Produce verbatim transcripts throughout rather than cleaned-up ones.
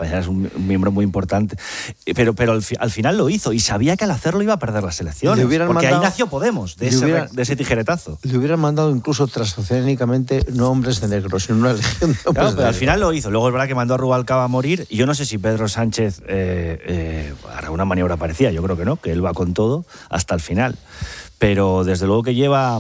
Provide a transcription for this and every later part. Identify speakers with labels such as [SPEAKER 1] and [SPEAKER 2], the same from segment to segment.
[SPEAKER 1] España es un, un miembro muy importante, pero, pero al, fi, al final lo hizo y sabía que al hacerlo iba a perder las elecciones, porque mandado, ahí nació Podemos, de ese, hubiera, de ese tijeretazo.
[SPEAKER 2] Le hubieran mandado incluso transoceánicamente no hombres de negro, sino una legión de hombres
[SPEAKER 1] claro,
[SPEAKER 2] de
[SPEAKER 1] pero al
[SPEAKER 2] negro.
[SPEAKER 1] final lo hizo. Luego es verdad que mandó a Rubalcaba a morir, y yo no sé si Pedro Sánchez eh, eh, hará una maniobra parecida, yo creo que no, que él va con todo hasta el final. Pero desde luego que lleva,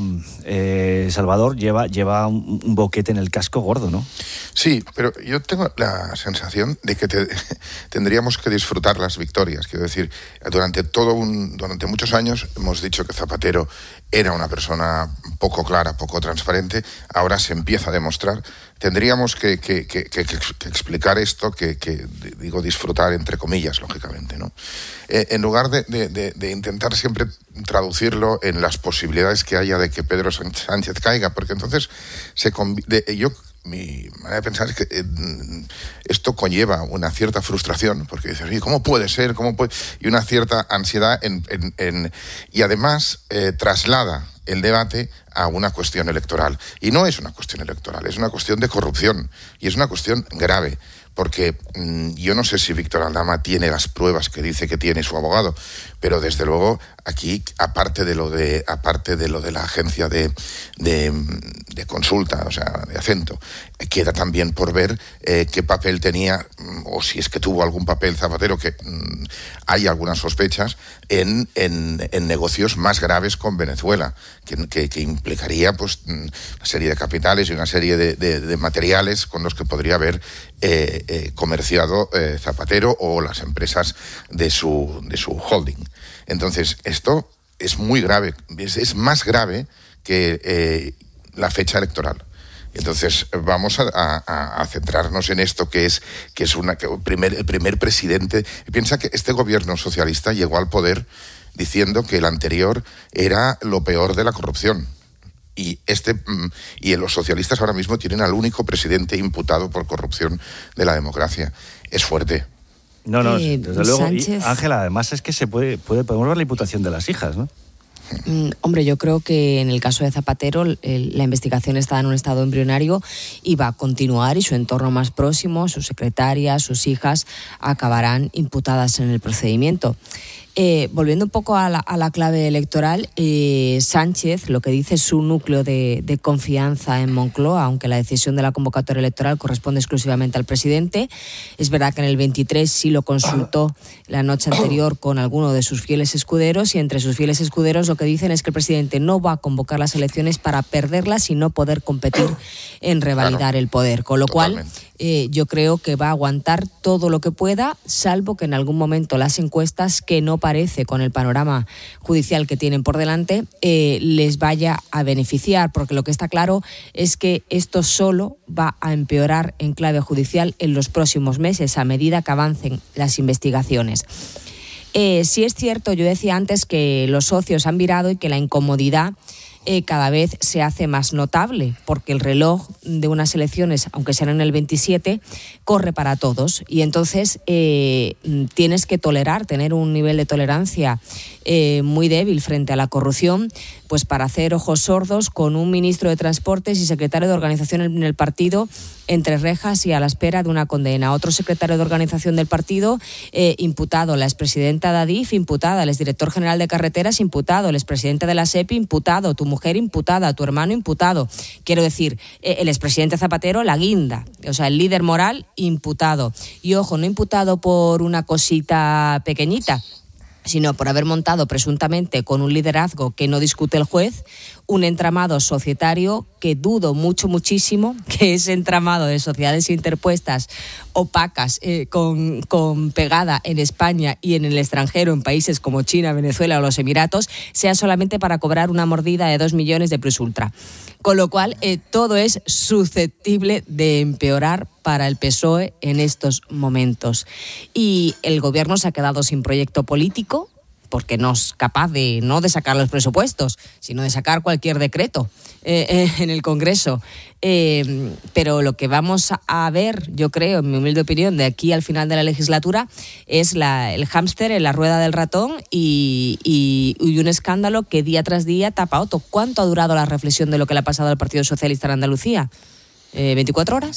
[SPEAKER 1] eh, Salvador, lleva, lleva un, un boquete en el casco gordo, ¿no?
[SPEAKER 3] Sí, pero yo tengo la sensación de que te, tendríamos que disfrutar las victorias. Quiero decir, durante todo un, durante muchos años hemos dicho que Zapatero era una persona poco clara, poco transparente. Ahora se empieza a demostrar. Tendríamos que, que, que, que, que explicar esto, que, que digo disfrutar entre comillas, lógicamente, ¿no? Eh, en lugar de, de, de, de intentar siempre traducirlo en las posibilidades que haya de que Pedro Sánchez caiga, porque entonces se conv- de, yo mi manera de pensar es que eh, esto conlleva una cierta frustración, porque dices, oye, ¿cómo puede ser? ¿Cómo puede? Y una cierta ansiedad en, en, en, y además eh, traslada el debate a una cuestión electoral. Y no es una cuestión electoral, es una cuestión de corrupción, y es una cuestión grave, porque mmm, yo no sé si Víctor Aldama tiene las pruebas que dice que tiene su abogado, pero desde luego aquí, aparte de lo de aparte de lo de la agencia de, de, de consulta, o sea, de Acento, queda también por ver eh, qué papel tenía, o si es que tuvo algún papel Zapatero, que mmm, hay algunas sospechas, en, en, en negocios más graves con Venezuela, que, que, que implicaría pues una serie de capitales y una serie de, de, de materiales con los que podría haber eh, eh, comerciado eh, Zapatero o las empresas de su, de su holding. Entonces, esto es muy grave, es, es más grave que eh, la fecha electoral. Entonces, vamos a, a, a centrarnos en esto, que es que es una que el, primer, el primer presidente. Piensa que este gobierno socialista llegó al poder diciendo que el anterior era lo peor de la corrupción. Y este y los socialistas ahora mismo tienen al único presidente imputado por corrupción de la democracia. Es fuerte.
[SPEAKER 1] No, no,
[SPEAKER 4] eh,
[SPEAKER 1] desde luego.
[SPEAKER 4] Sánchez...
[SPEAKER 1] Y, Ángela, además es que se puede, puede podemos ver la imputación de las hijas, ¿no?
[SPEAKER 4] Mm, hombre, yo creo que en el caso de Zapatero el, la investigación está en un estado embrionario y va a continuar, y su entorno más próximo, sus secretarias, sus hijas, acabarán imputadas en el procedimiento. Eh, volviendo un poco a la, a la clave electoral, eh, Sánchez, lo que dice su núcleo de, de confianza en Moncloa, aunque la decisión de la convocatoria electoral corresponde exclusivamente al presidente, es verdad que en el veintitrés sí lo consultó la noche anterior con alguno de sus fieles escuderos, y entre sus fieles escuderos lo que dicen es que el presidente no va a convocar las elecciones para perderlas y no poder competir en revalidar claro, el poder, con lo Totalmente. cual eh, yo creo que va a aguantar todo lo que pueda, salvo que en algún momento las encuestas, que no parece con el panorama judicial que tienen por delante, eh, les vaya a beneficiar, porque lo que está claro es que esto solo va a empeorar en clave judicial en los próximos meses a medida que avancen las investigaciones. Eh, sí es cierto, yo decía antes que los socios han virado y que la incomodidad Eh, cada vez se hace más notable, porque el reloj de unas elecciones, aunque sean en el veintisiete, corre para todos, y entonces eh, tienes que tolerar, tener un nivel de tolerancia eh, muy débil frente a la corrupción, pues para hacer ojos sordos con un ministro de Transportes y secretario de Organización en el partido entre rejas y a la espera de una condena. Otro secretario de Organización del partido eh, imputado, la expresidenta de Adif imputada, el exdirector general de Carreteras imputado, el expresidente de la SEPI imputado, tu mujer imputada, tu hermano imputado. Quiero decir, eh, el expresidente Zapatero, la guinda, o sea, el líder moral imputado. Y ojo, no imputado por una cosita pequeñita, sino por haber montado presuntamente con un liderazgo que no discute el juez, un entramado societario que dudo mucho, muchísimo que ese entramado de sociedades interpuestas, opacas, eh, con, con pegada en España y en el extranjero, en países como China, Venezuela o los Emiratos, sea solamente para cobrar una mordida de dos millones de plus ultra. Con lo cual, eh, todo es susceptible de empeorar para el P S O E en estos momentos. Y el gobierno se ha quedado sin proyecto político, porque no es capaz de, no de sacar los presupuestos, sino de sacar cualquier decreto eh, eh, en el Congreso. Eh, pero lo que vamos a ver, yo creo, en mi humilde opinión, de aquí al final de la legislatura, es la, el hámster en la rueda del ratón y, y, y un escándalo que día tras día tapa otro. ¿Cuánto ha durado la reflexión de lo que le ha pasado al Partido Socialista en Andalucía? Eh, ¿veinticuatro horas?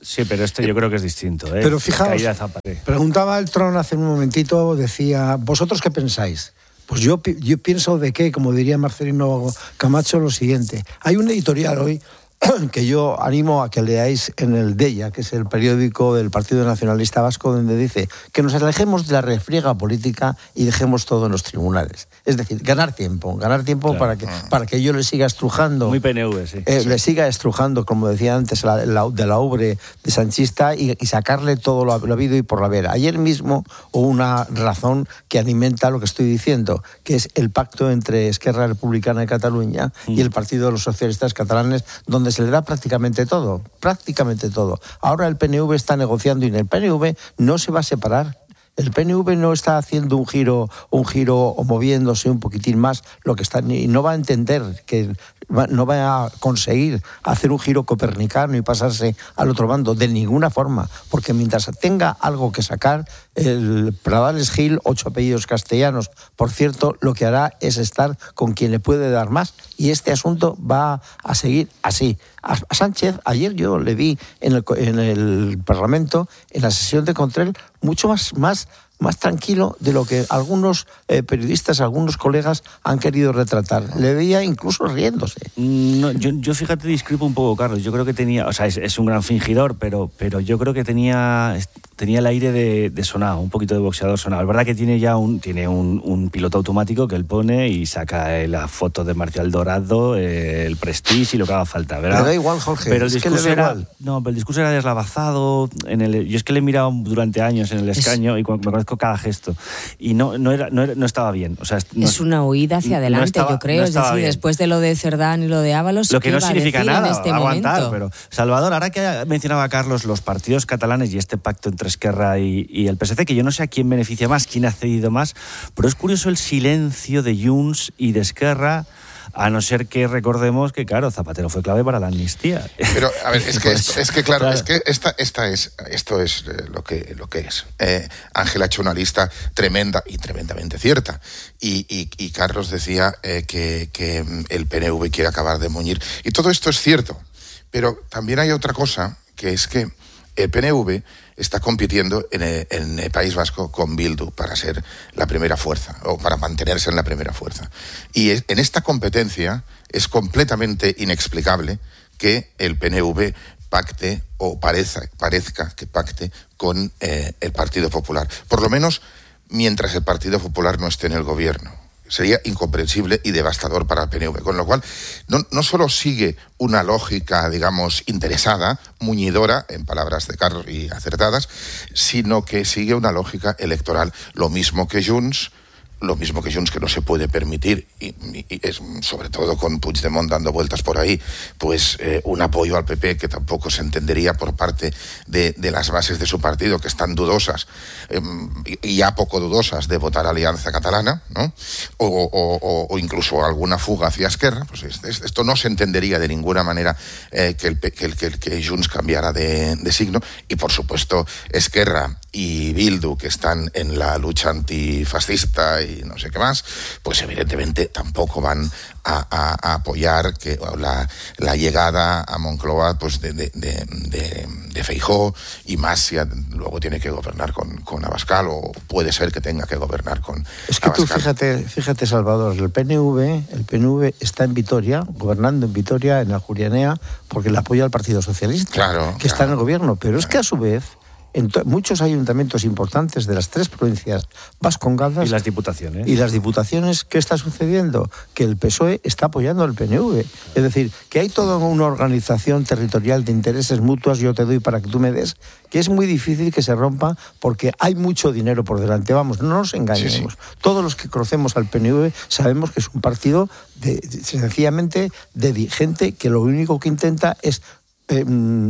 [SPEAKER 1] Sí, pero esto yo creo que es distinto, ¿eh?
[SPEAKER 2] Pero fijaos, preguntaba el Tron hace un momentito, decía, ¿vosotros qué pensáis? Pues yo, yo pienso de que, como diría Marcelino Camacho, lo siguiente. Hay un editorial hoy que yo animo a que leáis en el Deia, que es el periódico del Partido Nacionalista Vasco, donde dice que nos alejemos de la refriega política y dejemos todo en los tribunales. Es decir, ganar tiempo, ganar tiempo claro. para que para que yo le siga estrujando.
[SPEAKER 1] Muy P N V, sí.
[SPEAKER 2] Eh,
[SPEAKER 1] sí.
[SPEAKER 2] Le siga estrujando, como decía antes, la, la, de la ubre de sanchista y, y sacarle todo lo, lo habido y por la vera. Ayer mismo hubo una razón que alimenta lo que estoy diciendo, que es el pacto entre Esquerra Republicana de Cataluña mm. y el Partido de los Socialistas Catalanes, donde se le da prácticamente todo, prácticamente todo. Ahora el P N V está negociando y el P N V no se va a separar. El P N V no está haciendo un giro, un giro o moviéndose un poquitín más, lo que está, y no va a entender que no va a conseguir hacer un giro copernicano y pasarse al otro bando de ninguna forma, porque mientras tenga algo que sacar, el Pradales Gil, ocho apellidos castellanos, por cierto, lo que hará es estar con quien le puede dar más, y este asunto va a seguir así. A Sánchez, ayer yo le vi en el, en el Parlamento, en la sesión de control, mucho más, más, más tranquilo de lo que algunos eh, periodistas, algunos colegas han querido retratar. Le veía incluso riéndose.
[SPEAKER 1] No, yo, yo fíjate, discrepo un poco, Carlos. Yo creo que tenía, o sea, es, es un gran fingidor, pero, pero yo creo que tenía, tenía el aire de, de sonado, un poquito de boxeador sonado. Es verdad que tiene ya un, tiene un, un piloto automático que él pone y saca eh, la foto de Marcial Dorado, eh, el Prestige y lo que haga falta, ¿verdad?
[SPEAKER 2] Le da igual, Jorge.
[SPEAKER 1] Pero el
[SPEAKER 2] es
[SPEAKER 1] discurso
[SPEAKER 2] que le da
[SPEAKER 1] era,
[SPEAKER 2] igual.
[SPEAKER 1] No, pero el discurso era deslavazado. En el, yo es que le he mirado durante años en el escaño es, y me conozco cada gesto. Y no, no, era, no, era, no estaba bien. O sea, no,
[SPEAKER 4] es una huida hacia adelante, no estaba, yo creo. No es decir, bien. Después de lo de Cerdán y lo de Ábalos,
[SPEAKER 1] lo que no significa nada,
[SPEAKER 4] en este
[SPEAKER 1] aguantar.
[SPEAKER 4] momento?
[SPEAKER 1] Pero, Salvador, ahora que mencionaba Carlos los partidos catalanes y este pacto entre Esquerra y, y el P S C, que yo no sé a quién beneficia más, quién ha cedido más, pero es curioso el silencio de Junts y de Esquerra. A no ser que recordemos que, claro, Zapatero fue clave para la amnistía.
[SPEAKER 3] Pero, a ver, es que, esto, es que claro, claro, es que esta, esta es, esto es lo que, lo que es. Eh, Ángel ha hecho una lista tremenda y tremendamente cierta. Y, y, y Carlos decía eh, que, que el P N V quiere acabar de muñir. Y todo esto es cierto. Pero también hay otra cosa, que es que el P N V está compitiendo en el, en el País Vasco con Bildu para ser la primera fuerza, o para mantenerse en la primera fuerza. Y es, en esta competencia es completamente inexplicable que el P N V pacte, o parezca, parezca que pacte, con eh, el Partido Popular. Por lo menos mientras el Partido Popular no esté en el gobierno. Sería incomprensible y devastador para el P N V. Con lo cual, no, no solo sigue una lógica, digamos, interesada, muñidora, en palabras de Carlos y acertadas, sino que sigue una lógica electoral. Lo mismo que Junts, lo mismo que Junts, que no se puede permitir, y, y, y es, sobre todo con Puigdemont dando vueltas por ahí, pues eh, un apoyo al P P que tampoco se entendería por parte de, de las bases de su partido, que están dudosas, eh, y ya poco dudosas de votar Alianza Catalana, ¿no? O, o, o, o incluso alguna fuga hacia Esquerra. Pues es, es, esto no se entendería de ninguna manera eh, que, el, que, el, que, el, que Junts cambiara de, de signo. Y por supuesto Esquerra y Bildu, que están en la lucha antifascista y no sé qué más, pues evidentemente tampoco van a, a, a apoyar que la, la llegada a Moncloa pues de, de, de, de, de Feijóo, y más si luego tiene que gobernar con, con Abascal, o puede ser que tenga que gobernar con
[SPEAKER 2] Es que
[SPEAKER 3] Abascal.
[SPEAKER 2] Tú fíjate, fíjate, Salvador, el P N V, el P N V está en Vitoria, gobernando en Vitoria, en Ajuria, porque le apoya al Partido Socialista,
[SPEAKER 3] claro,
[SPEAKER 2] que
[SPEAKER 3] claro,
[SPEAKER 2] está en el gobierno, pero
[SPEAKER 3] claro.
[SPEAKER 2] Es que a su vez en to- muchos ayuntamientos importantes de las tres provincias vascongadas
[SPEAKER 1] y las diputaciones
[SPEAKER 2] y las diputaciones, ¿qué está sucediendo? Que el P S O E está apoyando al P N V, es decir, que hay toda una organización territorial de intereses mutuos, yo te doy para que tú me des, que es muy difícil que se rompa porque hay mucho dinero por delante. Vamos, no nos engañemos. Sí, sí. Todos los que conocemos al P N V sabemos que es un partido de, de, sencillamente de gente que lo único que intenta es eh,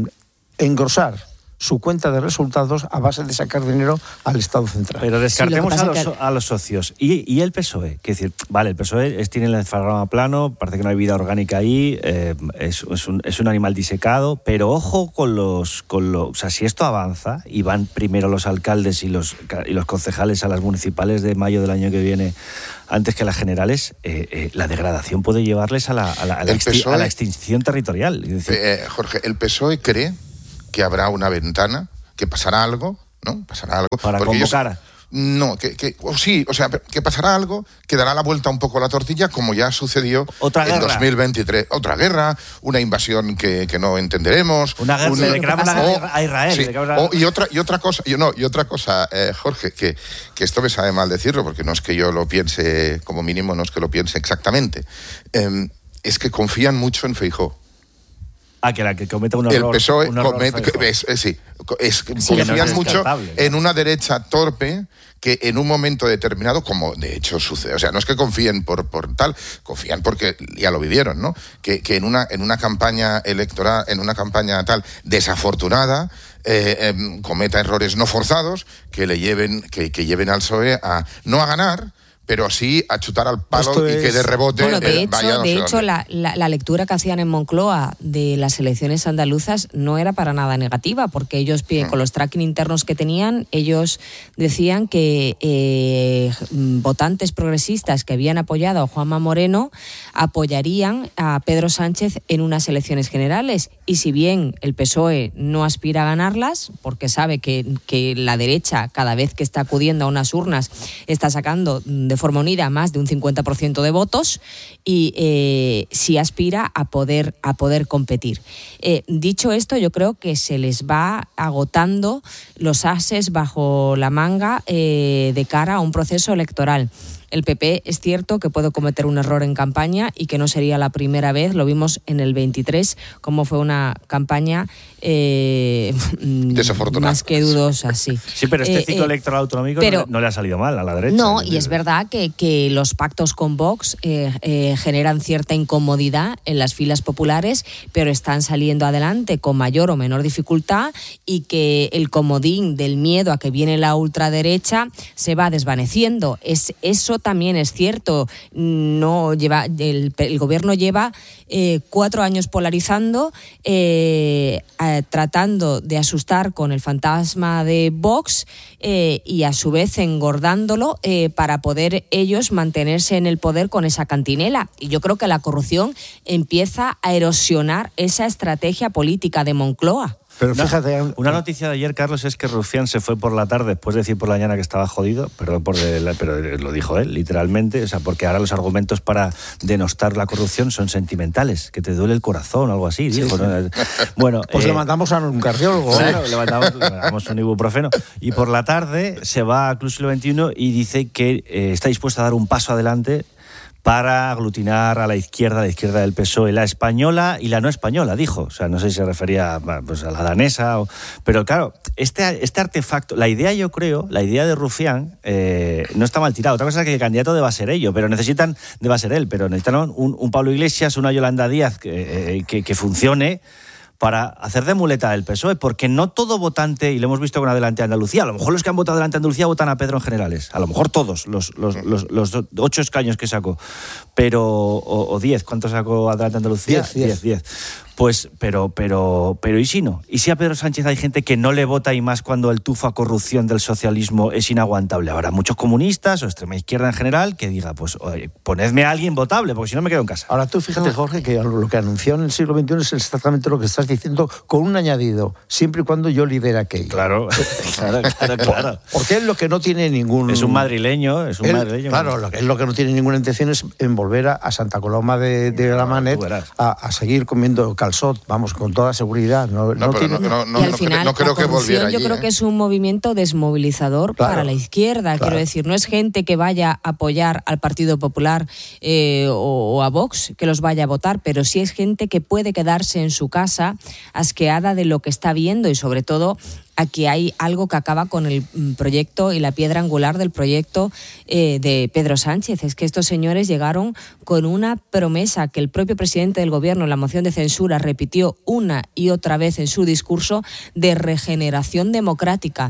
[SPEAKER 2] engrosar su cuenta de resultados a base de sacar dinero al Estado central.
[SPEAKER 1] Pero descartemos
[SPEAKER 4] sí,
[SPEAKER 1] a, los,
[SPEAKER 4] que...
[SPEAKER 1] a los socios. ¿Y, y el P S O E? Que decir, vale, el P S O E es, tiene el encefalograma plano, parece que no hay vida orgánica ahí, eh, es, es, un, es un animal disecado, pero ojo con los, con los... O sea, si esto avanza y van primero los alcaldes y los, y los concejales a las municipales de mayo del año que viene, antes que las generales, eh, eh, la degradación puede llevarles a la, a la, a la, exti- a la extinción territorial. Es decir,
[SPEAKER 3] eh, Jorge, el P S O E cree que habrá una ventana, que pasará algo, ¿no? Pasará algo.
[SPEAKER 1] Para convocar. Ellos,
[SPEAKER 3] no, que, que o sí, o sea, que pasará algo, que dará la vuelta un poco a la tortilla, como ya sucedió
[SPEAKER 1] ¿Otra
[SPEAKER 3] en
[SPEAKER 1] guerra?
[SPEAKER 3] dos mil veintitrés. Otra guerra, una invasión que, que no entenderemos.
[SPEAKER 1] Una guerra,
[SPEAKER 3] un,
[SPEAKER 1] le declaramos la guerra a Israel.
[SPEAKER 3] Sí, o, y, otra, y otra cosa, y, no, y otra cosa eh, Jorge, que, que esto me sabe mal decirlo, porque no es que yo lo piense, como mínimo, no es que lo piense exactamente, eh, es que confían mucho en Feijóo.
[SPEAKER 1] Ah, que la que cometa un error.
[SPEAKER 3] El P S O E
[SPEAKER 1] un error
[SPEAKER 3] comete, es, es, sí, es,
[SPEAKER 1] sí,
[SPEAKER 3] confían
[SPEAKER 1] no es
[SPEAKER 3] mucho en una derecha torpe que en un momento determinado, como de hecho sucede, o sea, no es que confíen por, por tal, confían porque ya lo vivieron, ¿no? Que, que en una en una campaña electoral, en una campaña tal desafortunada, eh, eh, cometa errores no forzados que le lleven, que, que lleven al P S O E a no a ganar, pero sí a chutar al palo Esto y es... que de rebote
[SPEAKER 4] bueno, de
[SPEAKER 3] eh,
[SPEAKER 4] hecho,
[SPEAKER 3] vaya no
[SPEAKER 4] de
[SPEAKER 3] sé
[SPEAKER 4] hecho la, la, la lectura que hacían en Moncloa de las elecciones andaluzas no era para nada negativa, porque ellos, hmm. con los tracking internos que tenían, ellos decían que eh, votantes progresistas que habían apoyado a Juanma Moreno apoyarían a Pedro Sánchez en unas elecciones generales, y si bien el P S O E no aspira a ganarlas, porque sabe que, que la derecha, cada vez que está acudiendo a unas urnas, está sacando de forma unida más de un cincuenta por ciento de votos, y eh, sí aspira a poder, a poder competir. Eh, dicho esto, yo creo que se les va agotando los ases bajo la manga eh, de cara a un proceso electoral. El P P es cierto que puede cometer un error en campaña y que no sería la primera vez. Lo vimos en el veintitrés, como fue una campaña eh,
[SPEAKER 3] desafortunada,
[SPEAKER 4] más que dudosa. Sí,
[SPEAKER 1] sí, pero este
[SPEAKER 4] eh,
[SPEAKER 1] ciclo
[SPEAKER 4] eh,
[SPEAKER 1] electoral autonómico
[SPEAKER 4] pero,
[SPEAKER 1] no, no le ha salido mal a la derecha.
[SPEAKER 4] No, y es verdad que, que los pactos con Vox eh, eh, generan cierta incomodidad en las filas populares, pero están saliendo adelante con mayor o menor dificultad, y que el comodín del miedo a que viene la ultraderecha se va desvaneciendo. Es, eso también es cierto. No lleva el, el gobierno lleva eh, cuatro años polarizando, eh, eh, tratando de asustar con el fantasma de Vox eh, y a su vez engordándolo eh, para poder ellos mantenerse en el poder con esa cantinela. Y yo creo que la corrupción empieza a erosionar esa estrategia política de Moncloa.
[SPEAKER 2] Pero fíjate,
[SPEAKER 1] una, una noticia de ayer, Carlos, es que Rufián se fue por la tarde, después de decir por la mañana que estaba jodido, perdón por el, pero lo dijo él, literalmente, o sea, porque ahora los argumentos para denostar la corrupción son sentimentales, que te duele el corazón o algo así,
[SPEAKER 2] sí,
[SPEAKER 1] dijo,
[SPEAKER 2] sí.
[SPEAKER 1] ¿no? Bueno,
[SPEAKER 2] pues
[SPEAKER 1] eh,
[SPEAKER 2] le mandamos a un cardiólogo.
[SPEAKER 1] Claro, le mandamos, le mandamos un ibuprofeno. Y por la tarde se va a Club Siglo veintiuno y dice que eh, está dispuesto a dar un paso adelante para aglutinar a la izquierda, a la izquierda del P S O E, la española y la no española, dijo. O sea, no sé si se refería pues, a la danesa, o... pero claro, este, este artefacto, la idea yo creo, la idea de Rufián eh, no está mal tirada. Otra cosa es que el candidato deba ser ello, pero necesitan, deba ser él, pero necesitan un, un Pablo Iglesias, una Yolanda Díaz que, eh, que, que funcione para hacer de muleta del P S O E, porque no todo votante, y lo hemos visto con Adelante Andalucía, a lo mejor los que han votado Adelante Andalucía votan a Pedro en generales, a lo mejor todos, los, los, los, los ocho escaños que sacó, pero o, o diez, ¿cuánto sacó Adelante Andalucía?
[SPEAKER 2] Diez, diez.
[SPEAKER 1] diez, diez. Pues, pero, pero, pero, ¿y si no? ¿Y si a Pedro Sánchez hay gente que no le vota, y más cuando el tufo a corrupción del socialismo es inaguantable? Habrá muchos comunistas o extrema izquierda en general que diga, pues, oye, ponedme a alguien votable, porque si no me quedo en casa.
[SPEAKER 2] Ahora tú fíjate, Jorge, que lo que anunció en el siglo veintiuno es exactamente lo que estás diciendo, con un añadido, siempre y cuando yo lidere aquello.
[SPEAKER 1] Claro, claro, claro, claro.
[SPEAKER 2] Porque él lo que no tiene ningún...
[SPEAKER 1] Es un madrileño, es un
[SPEAKER 2] él,
[SPEAKER 1] madrileño.
[SPEAKER 2] Claro, lo que, él lo que no tiene ninguna intención es envolver a, a Santa Coloma de, de Gramenet a, a seguir comiendo calzot, vamos, con toda seguridad. No,
[SPEAKER 3] no,
[SPEAKER 2] no, tiene...
[SPEAKER 3] no, no,
[SPEAKER 4] y al
[SPEAKER 3] no,
[SPEAKER 4] final,
[SPEAKER 3] no creo que volviera
[SPEAKER 4] yo
[SPEAKER 3] allí,
[SPEAKER 4] creo
[SPEAKER 3] ¿eh?
[SPEAKER 4] que es un movimiento desmovilizador
[SPEAKER 2] claro,
[SPEAKER 4] para la izquierda.
[SPEAKER 2] Claro.
[SPEAKER 4] Quiero decir, no es gente que vaya a apoyar al Partido Popular eh, o, o a Vox, que los vaya a votar, pero sí es gente que puede quedarse en su casa asqueada de lo que está viendo, y sobre todo aquí hay algo que acaba con el proyecto y la piedra angular del proyecto eh, de Pedro Sánchez. Es que estos señores llegaron con una promesa que el propio presidente del gobierno en la moción de censura repitió una y otra vez en su discurso, de regeneración democrática.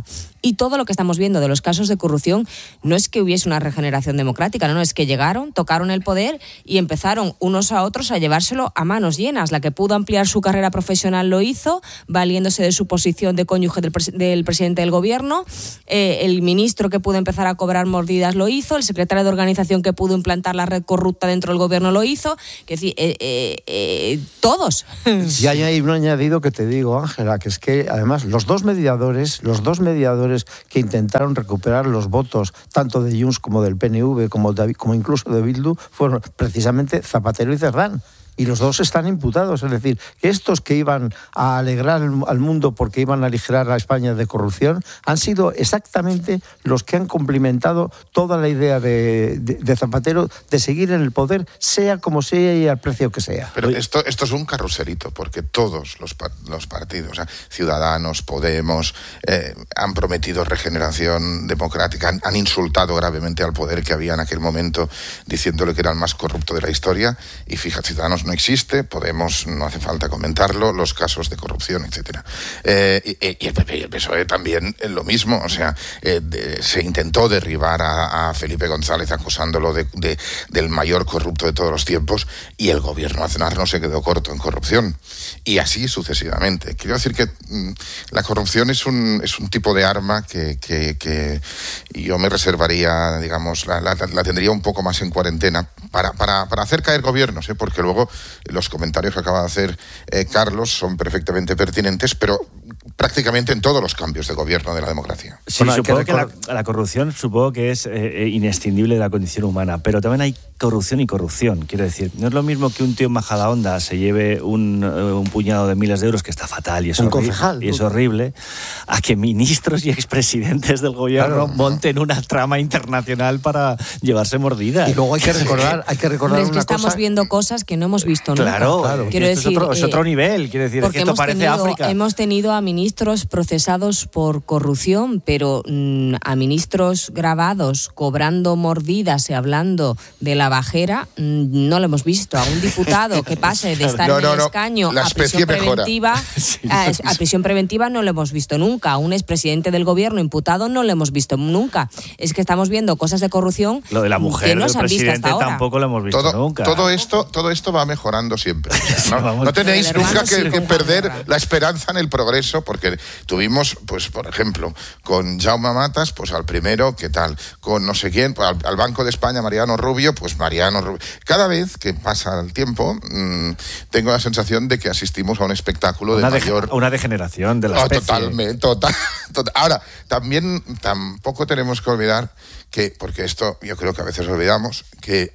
[SPEAKER 4] Y todo lo que estamos viendo de los casos de corrupción no es que hubiese una regeneración democrática, no, no, es que llegaron, tocaron el poder y empezaron unos a otros a llevárselo a manos llenas. La que pudo ampliar su carrera profesional lo hizo, valiéndose de su posición de cónyuge del, pres- del presidente del gobierno. Eh, el ministro que pudo empezar a cobrar mordidas lo hizo, el secretario de organización que pudo implantar la red corrupta dentro del gobierno lo hizo. Que decir, eh, eh, eh, todos.
[SPEAKER 2] Y hay un añadido que te digo, Ángela, que es que además los dos mediadores, los dos mediadores que intentaron recuperar los votos tanto de Junts como del P N V, como, de, como incluso de Bildu, fueron precisamente Zapatero y Cerdán. Y los dos están imputados, es decir, que estos que iban a alegrar al mundo porque iban a aligerar a España de corrupción han sido exactamente los que han complementado toda la idea de, de, de Zapatero de seguir en el poder, sea como sea y al precio que sea.
[SPEAKER 3] Pero esto, esto es un carruselito, porque todos los, los partidos, o sea, Ciudadanos, Podemos, eh, han prometido regeneración democrática, han, han insultado gravemente al poder que había en aquel momento, diciéndole que era el más corrupto de la historia, y fíjate, Ciudadanos no existe, Podemos no hace falta comentarlo, los casos de corrupción, etcétera. Eh, y, y el P P y el P S O E también lo mismo, o sea, eh, de, se intentó derribar a, a Felipe González acusándolo de, de, del mayor corrupto de todos los tiempos, y el gobierno Aznar no se quedó corto en corrupción, y así sucesivamente. Quiero decir que mmm, la corrupción es un, es un tipo de arma que, que, que yo me reservaría, digamos, la, la, la tendría un poco más en cuarentena para, para, para hacer caer gobiernos, ¿eh? Porque luego los comentarios que acaba de hacer eh, Carlos son perfectamente pertinentes, pero prácticamente en todos los cambios de gobierno de la democracia.
[SPEAKER 1] Sí,
[SPEAKER 2] bueno,
[SPEAKER 1] supongo
[SPEAKER 2] que,
[SPEAKER 1] que la, la corrupción supongo que es eh, inescindible de la condición humana, pero también hay corrupción y corrupción, quiero decir, no es lo mismo que un tío en Majadahonda se lleve un, un puñado de miles de euros, que está fatal y es,
[SPEAKER 2] un
[SPEAKER 1] horrible,
[SPEAKER 2] concejal,
[SPEAKER 1] y es horrible, a que ministros y expresidentes del gobierno
[SPEAKER 2] claro,
[SPEAKER 1] monten una trama internacional para llevarse mordidas.
[SPEAKER 2] Y luego hay que recordar, hay que recordar
[SPEAKER 4] es que
[SPEAKER 2] una
[SPEAKER 4] estamos
[SPEAKER 2] cosa.
[SPEAKER 4] viendo cosas que no hemos visto nunca.
[SPEAKER 1] Claro,
[SPEAKER 2] claro.
[SPEAKER 4] Quiero
[SPEAKER 1] esto
[SPEAKER 4] decir,
[SPEAKER 1] es, otro, es
[SPEAKER 4] eh,
[SPEAKER 1] otro nivel, quiero decir, es que esto
[SPEAKER 4] hemos
[SPEAKER 1] parece
[SPEAKER 4] tenido,
[SPEAKER 1] África.
[SPEAKER 4] Hemos tenido a ministros procesados por corrupción, pero mmm, a ministros grabados cobrando mordidas y hablando de la bajera, mmm, no lo hemos visto. A un diputado que pase de estar
[SPEAKER 3] no,
[SPEAKER 4] en
[SPEAKER 3] no,
[SPEAKER 4] el
[SPEAKER 3] no.
[SPEAKER 4] escaño
[SPEAKER 3] La
[SPEAKER 4] a prisión preventiva,
[SPEAKER 1] sí,
[SPEAKER 4] a,
[SPEAKER 1] sí.
[SPEAKER 4] a prisión preventiva no lo hemos visto nunca. A un expresidente del gobierno imputado no lo hemos visto nunca. Es que estamos viendo cosas de corrupción
[SPEAKER 1] Lo de la mujer
[SPEAKER 4] que no
[SPEAKER 1] del
[SPEAKER 4] se han visto
[SPEAKER 1] presidente
[SPEAKER 4] hasta ahora.
[SPEAKER 1] tampoco lo hemos visto
[SPEAKER 3] Todo,
[SPEAKER 1] nunca.
[SPEAKER 3] todo, esto, todo esto va mejorando siempre. No,
[SPEAKER 1] Vamos.
[SPEAKER 3] no tenéis
[SPEAKER 4] El hermano
[SPEAKER 3] nunca que,
[SPEAKER 4] sí,
[SPEAKER 3] que
[SPEAKER 4] con
[SPEAKER 3] perder
[SPEAKER 4] Juan
[SPEAKER 3] la esperanza en el progreso, porque tuvimos, pues por ejemplo, con Jaume Matas, pues al primero, ¿qué tal? Con no sé quién, pues, al, al Banco de España, Mariano Rubio, pues Mariano Rubio. Cada vez que pasa el tiempo, mmm, tengo la sensación de que asistimos a un espectáculo
[SPEAKER 1] una
[SPEAKER 3] de
[SPEAKER 1] de,
[SPEAKER 3] mayor...
[SPEAKER 1] una degeneración de la
[SPEAKER 3] Oh,
[SPEAKER 1] especie.
[SPEAKER 3] totalmente, total, total. Ahora, también tampoco tenemos que olvidar que, porque esto yo creo que a veces olvidamos, que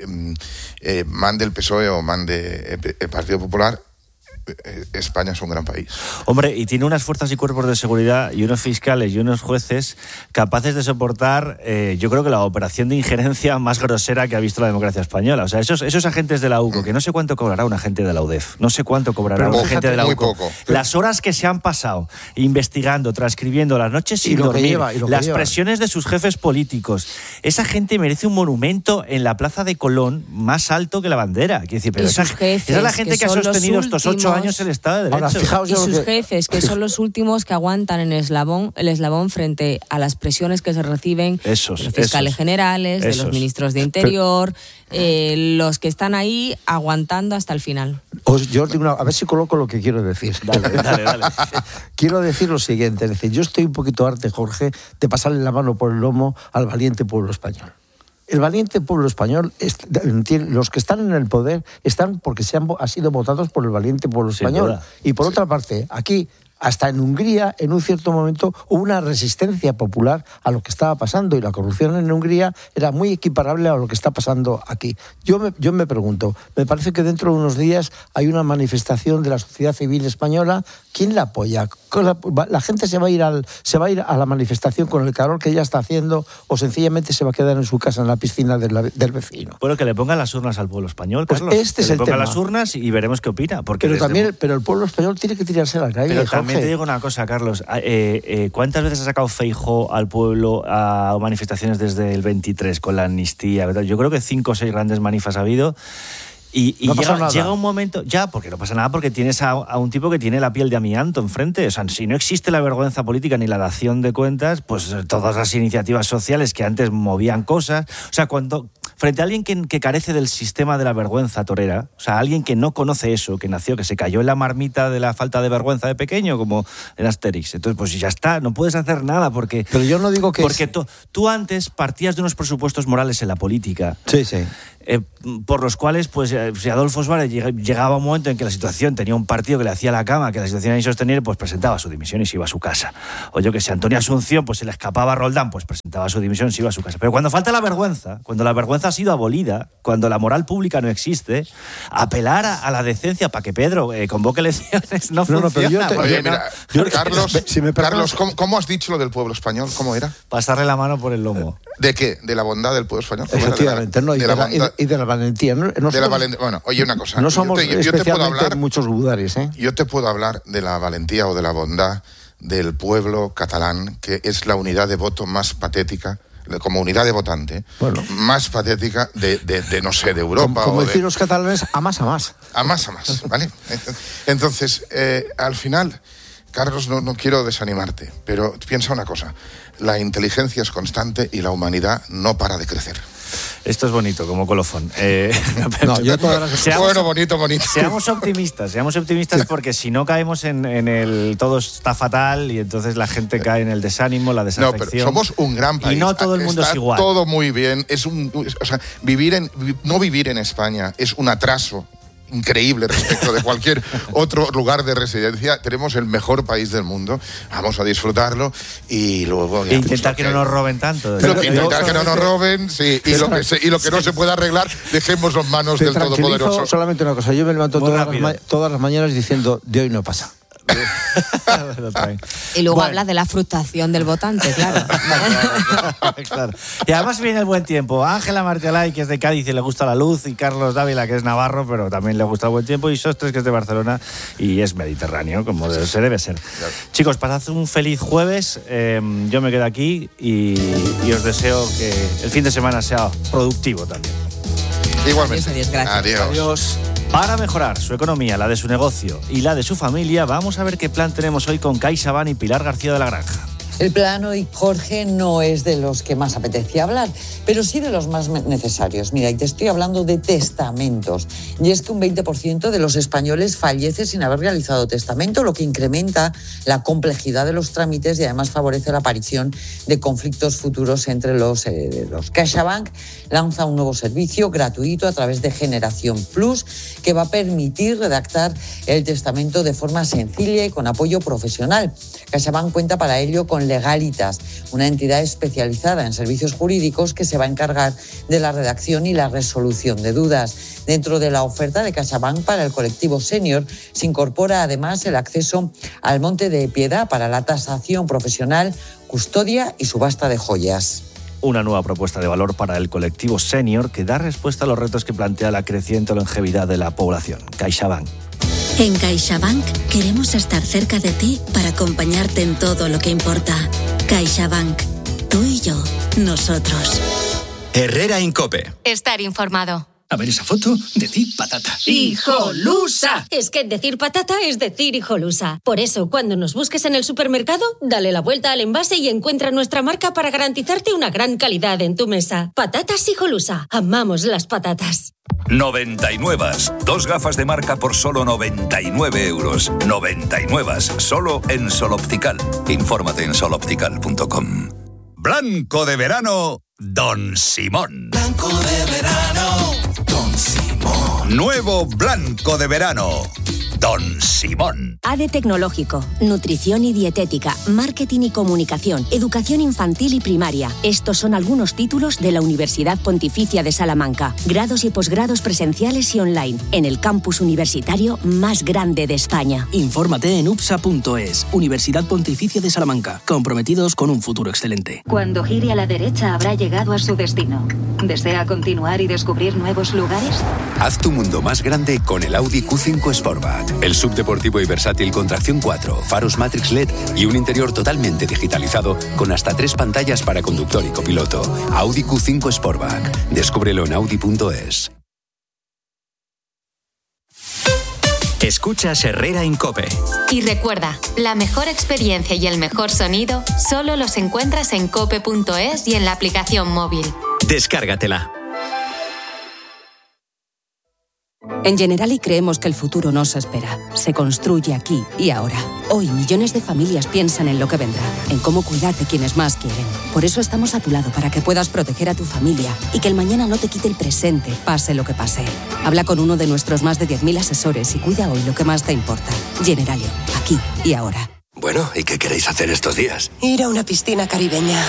[SPEAKER 3] eh, mande el P S O E o mande el Partido Popular, España es un gran país.
[SPEAKER 1] Hombre, y tiene unas fuerzas y cuerpos de seguridad y unos fiscales y unos jueces capaces de soportar, eh, yo creo que la operación de injerencia más grosera que ha visto la democracia española. O sea, esos, esos agentes de la U C O, que no sé cuánto cobrará un agente de la U D E F, no sé cuánto cobrará
[SPEAKER 2] Pero
[SPEAKER 1] un
[SPEAKER 2] fíjate,
[SPEAKER 1] agente de la
[SPEAKER 3] muy
[SPEAKER 1] U C O.
[SPEAKER 3] poco.
[SPEAKER 1] Las horas que se han pasado investigando, transcribiendo, las noches sin
[SPEAKER 2] Y lo que
[SPEAKER 1] dormir,
[SPEAKER 2] lleva, y lo que
[SPEAKER 1] las
[SPEAKER 2] lleva.
[SPEAKER 1] presiones de sus jefes políticos. Esa gente merece un monumento en la Plaza de Colón más alto que la bandera. Quiero decir, pero
[SPEAKER 4] Y
[SPEAKER 1] esa,
[SPEAKER 4] sus jefes,
[SPEAKER 1] esa es la gente
[SPEAKER 4] que
[SPEAKER 1] que, ha
[SPEAKER 4] son los
[SPEAKER 1] sostenido estos ocho
[SPEAKER 4] últimos.
[SPEAKER 1] años el Estado de Derecho.
[SPEAKER 2] Ahora, fijaos
[SPEAKER 4] Y
[SPEAKER 2] yo lo
[SPEAKER 4] sus
[SPEAKER 2] que-
[SPEAKER 4] jefes, que son los últimos que aguantan en el eslabón, el eslabón frente a las presiones que se reciben
[SPEAKER 1] Esos,
[SPEAKER 4] de los fiscales
[SPEAKER 1] esos,
[SPEAKER 4] generales, de
[SPEAKER 1] esos.
[SPEAKER 4] los ministros de Interior, eh, los que están ahí aguantando hasta el final.
[SPEAKER 2] Os- yo os digo una- a ver si coloco lo que quiero decir.
[SPEAKER 1] Dale, dale, dale.
[SPEAKER 2] Quiero decir lo siguiente, es decir, yo estoy un poquito harto, Jorge, de pasarle la mano por el lomo al valiente pueblo español. El valiente pueblo español, es, los que están en el poder están porque se han, han sido votados por el valiente pueblo
[SPEAKER 1] Sin
[SPEAKER 2] español.
[SPEAKER 1] duda.
[SPEAKER 2] Y por otra parte, aquí, hasta en Hungría, en un cierto momento, hubo una resistencia popular a lo que estaba pasando y la corrupción en Hungría era muy equiparable a lo que está pasando aquí. Yo me, yo me pregunto, me parece que dentro de unos días hay una manifestación de la sociedad civil española. ¿Quién la apoya? La, la gente se va a ir al, se va a ir a la manifestación con el calor que ella está haciendo o sencillamente se va a quedar en su casa en la piscina de la, del vecino.
[SPEAKER 1] Bueno, que le pongan las urnas al pueblo español,
[SPEAKER 2] Pues
[SPEAKER 1] Carlos.
[SPEAKER 2] este
[SPEAKER 1] que
[SPEAKER 2] es
[SPEAKER 1] le
[SPEAKER 2] el
[SPEAKER 1] pongan
[SPEAKER 2] tema.
[SPEAKER 1] las urnas y veremos qué opina. Porque
[SPEAKER 2] Pero
[SPEAKER 1] desde-
[SPEAKER 2] también, pero el pueblo español tiene que tirarse a la calle,
[SPEAKER 1] Pero
[SPEAKER 2] Jorge.
[SPEAKER 1] también te digo una cosa, Carlos. Eh, eh, ¿Cuántas veces ha sacado Feijóo al pueblo a manifestaciones desde el veintitrés con la amnistía? Yo creo que cinco o seis grandes manifas ha habido. Y, y
[SPEAKER 2] no pasa
[SPEAKER 1] llega,
[SPEAKER 2] nada.
[SPEAKER 1] llega un momento, ya, porque no pasa nada, porque tienes a, a un tipo que tiene la piel de amianto enfrente. O sea, si no existe la vergüenza política ni la dación de cuentas, pues todas las iniciativas sociales que antes movían cosas. O sea, cuando frente a alguien que, que carece del sistema de la vergüenza torera, o sea, alguien que no conoce eso, que nació, que se cayó en la marmita de la falta de vergüenza de pequeño, como en Asterix. Entonces, pues ya está, no puedes hacer nada porque.
[SPEAKER 2] Pero yo no digo que.
[SPEAKER 1] Porque
[SPEAKER 2] es...
[SPEAKER 1] tú, tú antes partías de unos presupuestos morales en la política.
[SPEAKER 2] Sí, sí.
[SPEAKER 1] Eh, por los cuales, pues, eh, si Adolfo Suárez llegaba un momento en que la situación tenía un partido que le hacía la cama, que la situación era insostenible, pues presentaba su dimisión y se iba a su casa. O yo que sé, Antonio Asunción, pues se le escapaba a Roldán, pues presentaba su dimisión y se iba a su casa. Pero cuando falta la vergüenza, cuando la vergüenza ha sido abolida, cuando la moral pública no existe, apelar a, a la decencia para que Pedro eh, convoque elecciones no,
[SPEAKER 2] No, no,
[SPEAKER 1] funciona.
[SPEAKER 2] pero yo te-
[SPEAKER 3] Oye,
[SPEAKER 1] no-
[SPEAKER 3] mira,
[SPEAKER 2] yo-
[SPEAKER 3] Carlos,
[SPEAKER 2] si me perdonas-
[SPEAKER 3] Carlos ¿cómo, cómo has dicho lo del pueblo español? ¿Cómo era?
[SPEAKER 1] pasarle la mano por el lomo.
[SPEAKER 3] ¿De qué? ¿De la bondad del pueblo español? ¿Cómo era?
[SPEAKER 2] Efectivamente, no, y
[SPEAKER 3] de
[SPEAKER 2] de,
[SPEAKER 3] la,
[SPEAKER 2] la, y de-
[SPEAKER 3] bondad-
[SPEAKER 2] y de la valentía. No,
[SPEAKER 3] de la
[SPEAKER 2] nosotros
[SPEAKER 3] valentía. Bueno, oye, una cosa.
[SPEAKER 2] no somos
[SPEAKER 3] yo te, yo- yo te puedo
[SPEAKER 2] especialmente
[SPEAKER 3] hablar,
[SPEAKER 2] muchos gudaris, ¿eh?
[SPEAKER 3] yo te puedo hablar de la valentía o de la bondad del pueblo catalán, que es la unidad de voto más patética, como unidad de votante,
[SPEAKER 2] Bueno.
[SPEAKER 3] más patética de, de, de, no sé, de Europa.
[SPEAKER 2] Como, como
[SPEAKER 3] o de,
[SPEAKER 2] decir los catalanes, a más a más.
[SPEAKER 3] a más a más, ¿vale? Entonces, eh, al final, Carlos, no, no quiero desanimarte, pero piensa una cosa, la inteligencia es constante y la humanidad no para de crecer.
[SPEAKER 1] Esto es bonito, como colofón. Eh,
[SPEAKER 2] No, yo todas las-
[SPEAKER 1] seamos,
[SPEAKER 3] Bueno, bonito, bonito.
[SPEAKER 1] seamos optimistas, seamos optimistas porque si no caemos en, en el todo está fatal y entonces la gente cae en el desánimo, la
[SPEAKER 3] No,
[SPEAKER 1] desafección.
[SPEAKER 3] pero somos un gran país.
[SPEAKER 1] Y no todo el mundo
[SPEAKER 3] Está
[SPEAKER 1] es igual.
[SPEAKER 3] todo muy bien. Es un, o sea, vivir en, vi- no vivir en España es un atraso increíble respecto de cualquier otro lugar de residencia. Tenemos el mejor país del mundo. Vamos a disfrutarlo y luego...
[SPEAKER 1] E
[SPEAKER 3] ya,
[SPEAKER 1] intentar
[SPEAKER 3] pues,
[SPEAKER 1] que no nos roben tanto.
[SPEAKER 3] Pero
[SPEAKER 2] Pero
[SPEAKER 3] que
[SPEAKER 2] yo
[SPEAKER 3] intentar que no nos
[SPEAKER 2] solamente-
[SPEAKER 3] roben, sí, y lo que, se- y lo que no se pueda arreglar, dejémoslo en manos
[SPEAKER 2] Te
[SPEAKER 3] del
[SPEAKER 2] tranquilizo
[SPEAKER 3] Todopoderoso.
[SPEAKER 2] solamente una cosa. Yo me levanto
[SPEAKER 1] Muy
[SPEAKER 2] todas las,
[SPEAKER 1] rápido.
[SPEAKER 2] ma- todas las mañanas diciendo, de hoy no pasa.
[SPEAKER 1] Lo traen.
[SPEAKER 4] Y luego
[SPEAKER 1] Bueno.
[SPEAKER 4] hablas de la frustración del votante, claro.
[SPEAKER 1] Claro. Y además viene el buen tiempo. Ángela Martialay, que es de Cádiz y le gusta la luz, y Carlos Dávila, que es navarro, pero también le gusta el buen tiempo, y Sostres, que es de Barcelona y es mediterráneo, como debe- se debe ser. Chicos, pasad un feliz jueves. Eh, yo me quedo aquí y, y os deseo que el fin de semana sea productivo también.
[SPEAKER 3] Igualmente.
[SPEAKER 4] Adiós, adiós, gracias.
[SPEAKER 3] Adiós.
[SPEAKER 1] Adiós. Para mejorar su economía, la de su negocio y la de su familia, vamos a ver qué plan tenemos hoy con CaixaBank y Pilar García de la Granja.
[SPEAKER 5] El plan hoy, Jorge, no es de los que más apetecía hablar, pero sí de los más necesarios. Mira, y te estoy hablando de testamentos. Y es que un veinte por ciento de los españoles fallece sin haber realizado testamento, lo que incrementa la complejidad de los trámites y además favorece la aparición de conflictos futuros entre los herederos. CaixaBank lanza un nuevo servicio gratuito a través de Generación Plus que va a permitir redactar el testamento de forma sencilla y con apoyo profesional. CaixaBank cuenta para ello con Legalitas, una entidad especializada en servicios jurídicos que se va a encargar de la redacción y la resolución de dudas. Dentro de la oferta de CaixaBank para el colectivo senior se incorpora además el acceso al Monte de Piedad para la tasación profesional, custodia y subasta de joyas.
[SPEAKER 1] Una nueva propuesta de valor para el colectivo senior que da respuesta a los retos que plantea la creciente longevidad de la población. CaixaBank.
[SPEAKER 6] En CaixaBank queremos estar cerca de ti para acompañarte en todo lo que importa. CaixaBank. Tú y yo. Nosotros.
[SPEAKER 7] Herrera Incope.
[SPEAKER 8] Estar informado.
[SPEAKER 9] A ver esa foto, decir patata.
[SPEAKER 8] ¡Hijolusa!
[SPEAKER 10] Es que decir patata es decir hijolusa. Por eso, cuando nos busques en el supermercado, dale la vuelta al envase y encuentra nuestra marca para garantizarte una gran calidad en tu mesa. Patatas hijolusa. Amamos las patatas.
[SPEAKER 11] noventa y nueve. Dos gafas de marca por solo noventa y nueve euros. noventa y nueve. Solo en Sol Optical. Infórmate en sol optical punto com. Blanco de verano, Don Simón.
[SPEAKER 7] Blanco de verano, Don Simón.
[SPEAKER 11] Nuevo Blanco de verano, Don Simón.
[SPEAKER 6] A D E Tecnológico, nutrición y dietética, marketing y comunicación, educación infantil y primaria. Estos son algunos títulos de la Universidad Pontificia de Salamanca. Grados y posgrados presenciales y online, en el campus universitario más grande de España.
[SPEAKER 9] Infórmate en U P S A punto es. Universidad Pontificia de Salamanca. Comprometidos con un futuro excelente.
[SPEAKER 12] Cuando gire a la derecha habrá llegado a su destino. ¿Desea continuar y descubrir nuevos lugares?
[SPEAKER 13] Haz tu mundo más grande con el Audi Q cinco Sportback. El subdeportivo y versátil con tracción cuatro, faros Matrix L E D y un interior totalmente digitalizado con hasta tres pantallas para conductor y copiloto. Audi Q cinco Sportback. Descúbrelo en audi punto es.
[SPEAKER 14] Escuchas Herrera en COPE.
[SPEAKER 8] Y recuerda, la mejor experiencia y el mejor sonido solo los encuentras en cope punto es y en la aplicación móvil.
[SPEAKER 14] Descárgatela.
[SPEAKER 15] En Generali creemos que el futuro no se espera, se construye aquí y ahora. Hoy millones de familias piensan en lo que vendrá, en cómo cuidar de quienes más quieren. Por eso estamos a tu lado para que puedas proteger a tu familia y que el mañana no te quite el presente, pase lo que pase. Habla con uno de nuestros más de diez mil asesores y cuida hoy lo que más te importa. Generali, aquí y ahora.
[SPEAKER 16] Bueno, ¿y qué queréis hacer estos días?
[SPEAKER 17] Ir a una piscina caribeña.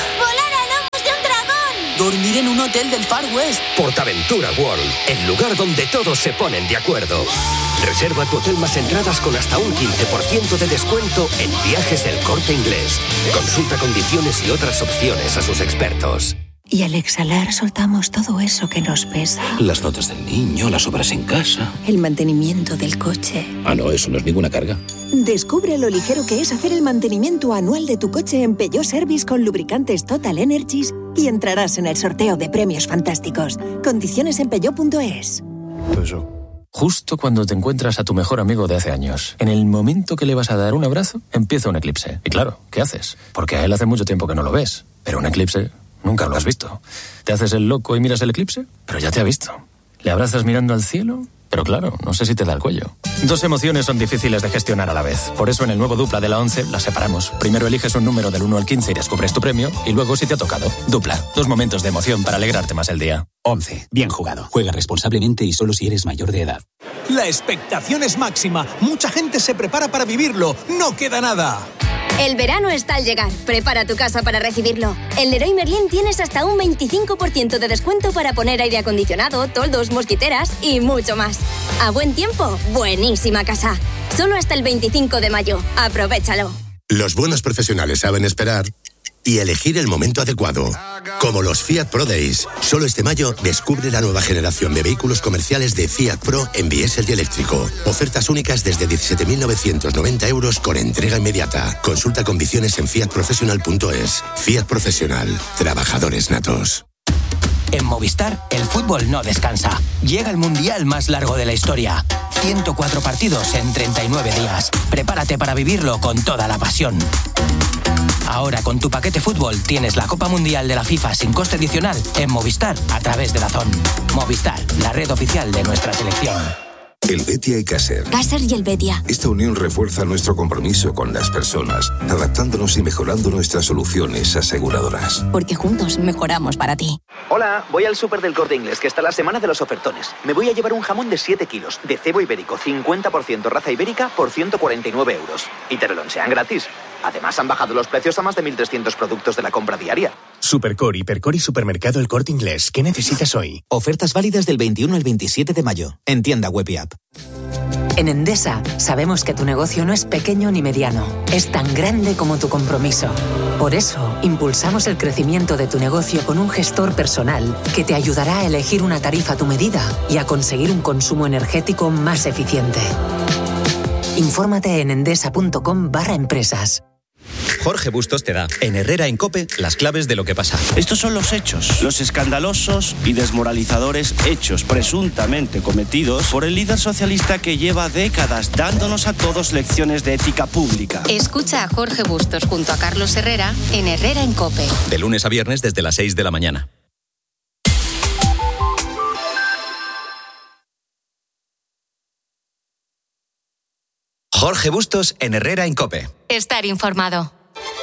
[SPEAKER 18] Dormir en un hotel del Far West.
[SPEAKER 16] Portaventura World, el lugar donde todos se ponen de acuerdo. Reserva tu hotel más entradas con hasta un quince por ciento de descuento en Viajes El Corte Inglés. Consulta condiciones y otras opciones a sus expertos.
[SPEAKER 19] Y al exhalar soltamos todo eso que nos pesa.
[SPEAKER 20] Las notas del niño, las obras en casa.
[SPEAKER 19] El mantenimiento del coche.
[SPEAKER 20] Ah, no, eso no es ninguna carga.
[SPEAKER 21] Descubre lo ligero que es hacer el mantenimiento anual de tu coche en Peugeot Service con lubricantes Total Energies y entrarás en el sorteo de premios fantásticos. Condiciones en peugeot punto es.
[SPEAKER 22] Peugeot. Justo cuando te encuentras a tu mejor amigo de hace años, en el momento que le vas a dar un abrazo, empieza un eclipse. Y claro, ¿qué haces? Porque a él hace mucho tiempo que no lo ves. Pero un eclipse nunca lo has visto. ¿Te haces el loco y miras el eclipse? Pero ya te ha visto. ¿Le abrazas mirando al cielo? Pero claro, no sé si te da el cuello. Dos emociones son difíciles de gestionar a la vez. Por eso en el nuevo Dupla de la once las separamos. Primero eliges un número del uno al quince y descubres tu premio. Y luego si te ha tocado. Dupla. Dos momentos de emoción para alegrarte más el día.
[SPEAKER 23] once. Bien jugado. Juega responsablemente y solo si eres mayor de edad.
[SPEAKER 24] La expectación es máxima. Mucha gente se prepara para vivirlo. No queda nada.
[SPEAKER 25] El verano está al llegar. Prepara tu casa para recibirlo. En Leroy Merlin tienes hasta un veinticinco por ciento de descuento para poner aire acondicionado, toldos, mosquiteras y mucho más. A buen tiempo, buenísima casa. Solo hasta el veinticinco de mayo. Aprovéchalo.
[SPEAKER 26] Los buenos profesionales saben esperar y elegir el momento adecuado. Como los Fiat Pro Days. Solo este mayo descubre la nueva generación de vehículos comerciales de Fiat Pro en diésel y eléctrico. Ofertas únicas desde diecisiete mil novecientos noventa euros con entrega inmediata. Consulta condiciones en fiat professional punto es. Fiat Profesional. Trabajadores natos.
[SPEAKER 27] En Movistar, el fútbol no descansa. Llega el mundial más largo de la historia. ciento cuatro partidos en treinta y nueve días. Prepárate para vivirlo con toda la pasión. Ahora con tu paquete fútbol tienes la Copa Mundial de la FIFA sin coste adicional en Movistar a través de Dazón. Movistar, la red oficial de nuestra selección.
[SPEAKER 28] Helvetia y Caser.
[SPEAKER 25] Caser y Helvetia.
[SPEAKER 28] Esta unión refuerza nuestro compromiso con las personas, adaptándonos y mejorando nuestras soluciones aseguradoras.
[SPEAKER 25] Porque juntos mejoramos para ti.
[SPEAKER 29] Hola, voy al súper del Corte Inglés, que está la semana de los ofertones. Me voy a llevar un jamón de siete kilos, de cebo ibérico, cincuenta por ciento raza ibérica, por ciento cuarenta y nueve euros. Y te lo lonchean gratis. Además, han bajado los precios a más de mil trescientos productos de la compra diaria.
[SPEAKER 30] Supercor, Hipercor y Supermercado El Corte Inglés. ¿Qué necesitas hoy?
[SPEAKER 31] Ofertas válidas del veintiuno al veintisiete de mayo. En tienda web y app.
[SPEAKER 32] En Endesa sabemos que tu negocio no es pequeño ni mediano. Es tan grande como tu compromiso. Por eso, impulsamos el crecimiento de tu negocio con un gestor personal que te ayudará a elegir una tarifa a tu medida y a conseguir un consumo energético más eficiente. Infórmate en endesa.com barra empresas.
[SPEAKER 33] Jorge Bustos te da, en Herrera en COPE, las claves de lo que pasa.
[SPEAKER 1] Estos son los hechos, los escandalosos y desmoralizadores hechos presuntamente cometidos por el líder socialista que lleva décadas dándonos a todos lecciones de ética pública.
[SPEAKER 8] Escucha a Jorge Bustos junto a Carlos Herrera en Herrera en COPE.
[SPEAKER 33] De lunes a viernes desde las seis de la mañana. Jorge Bustos en Herrera en COPE.
[SPEAKER 8] Estar informado.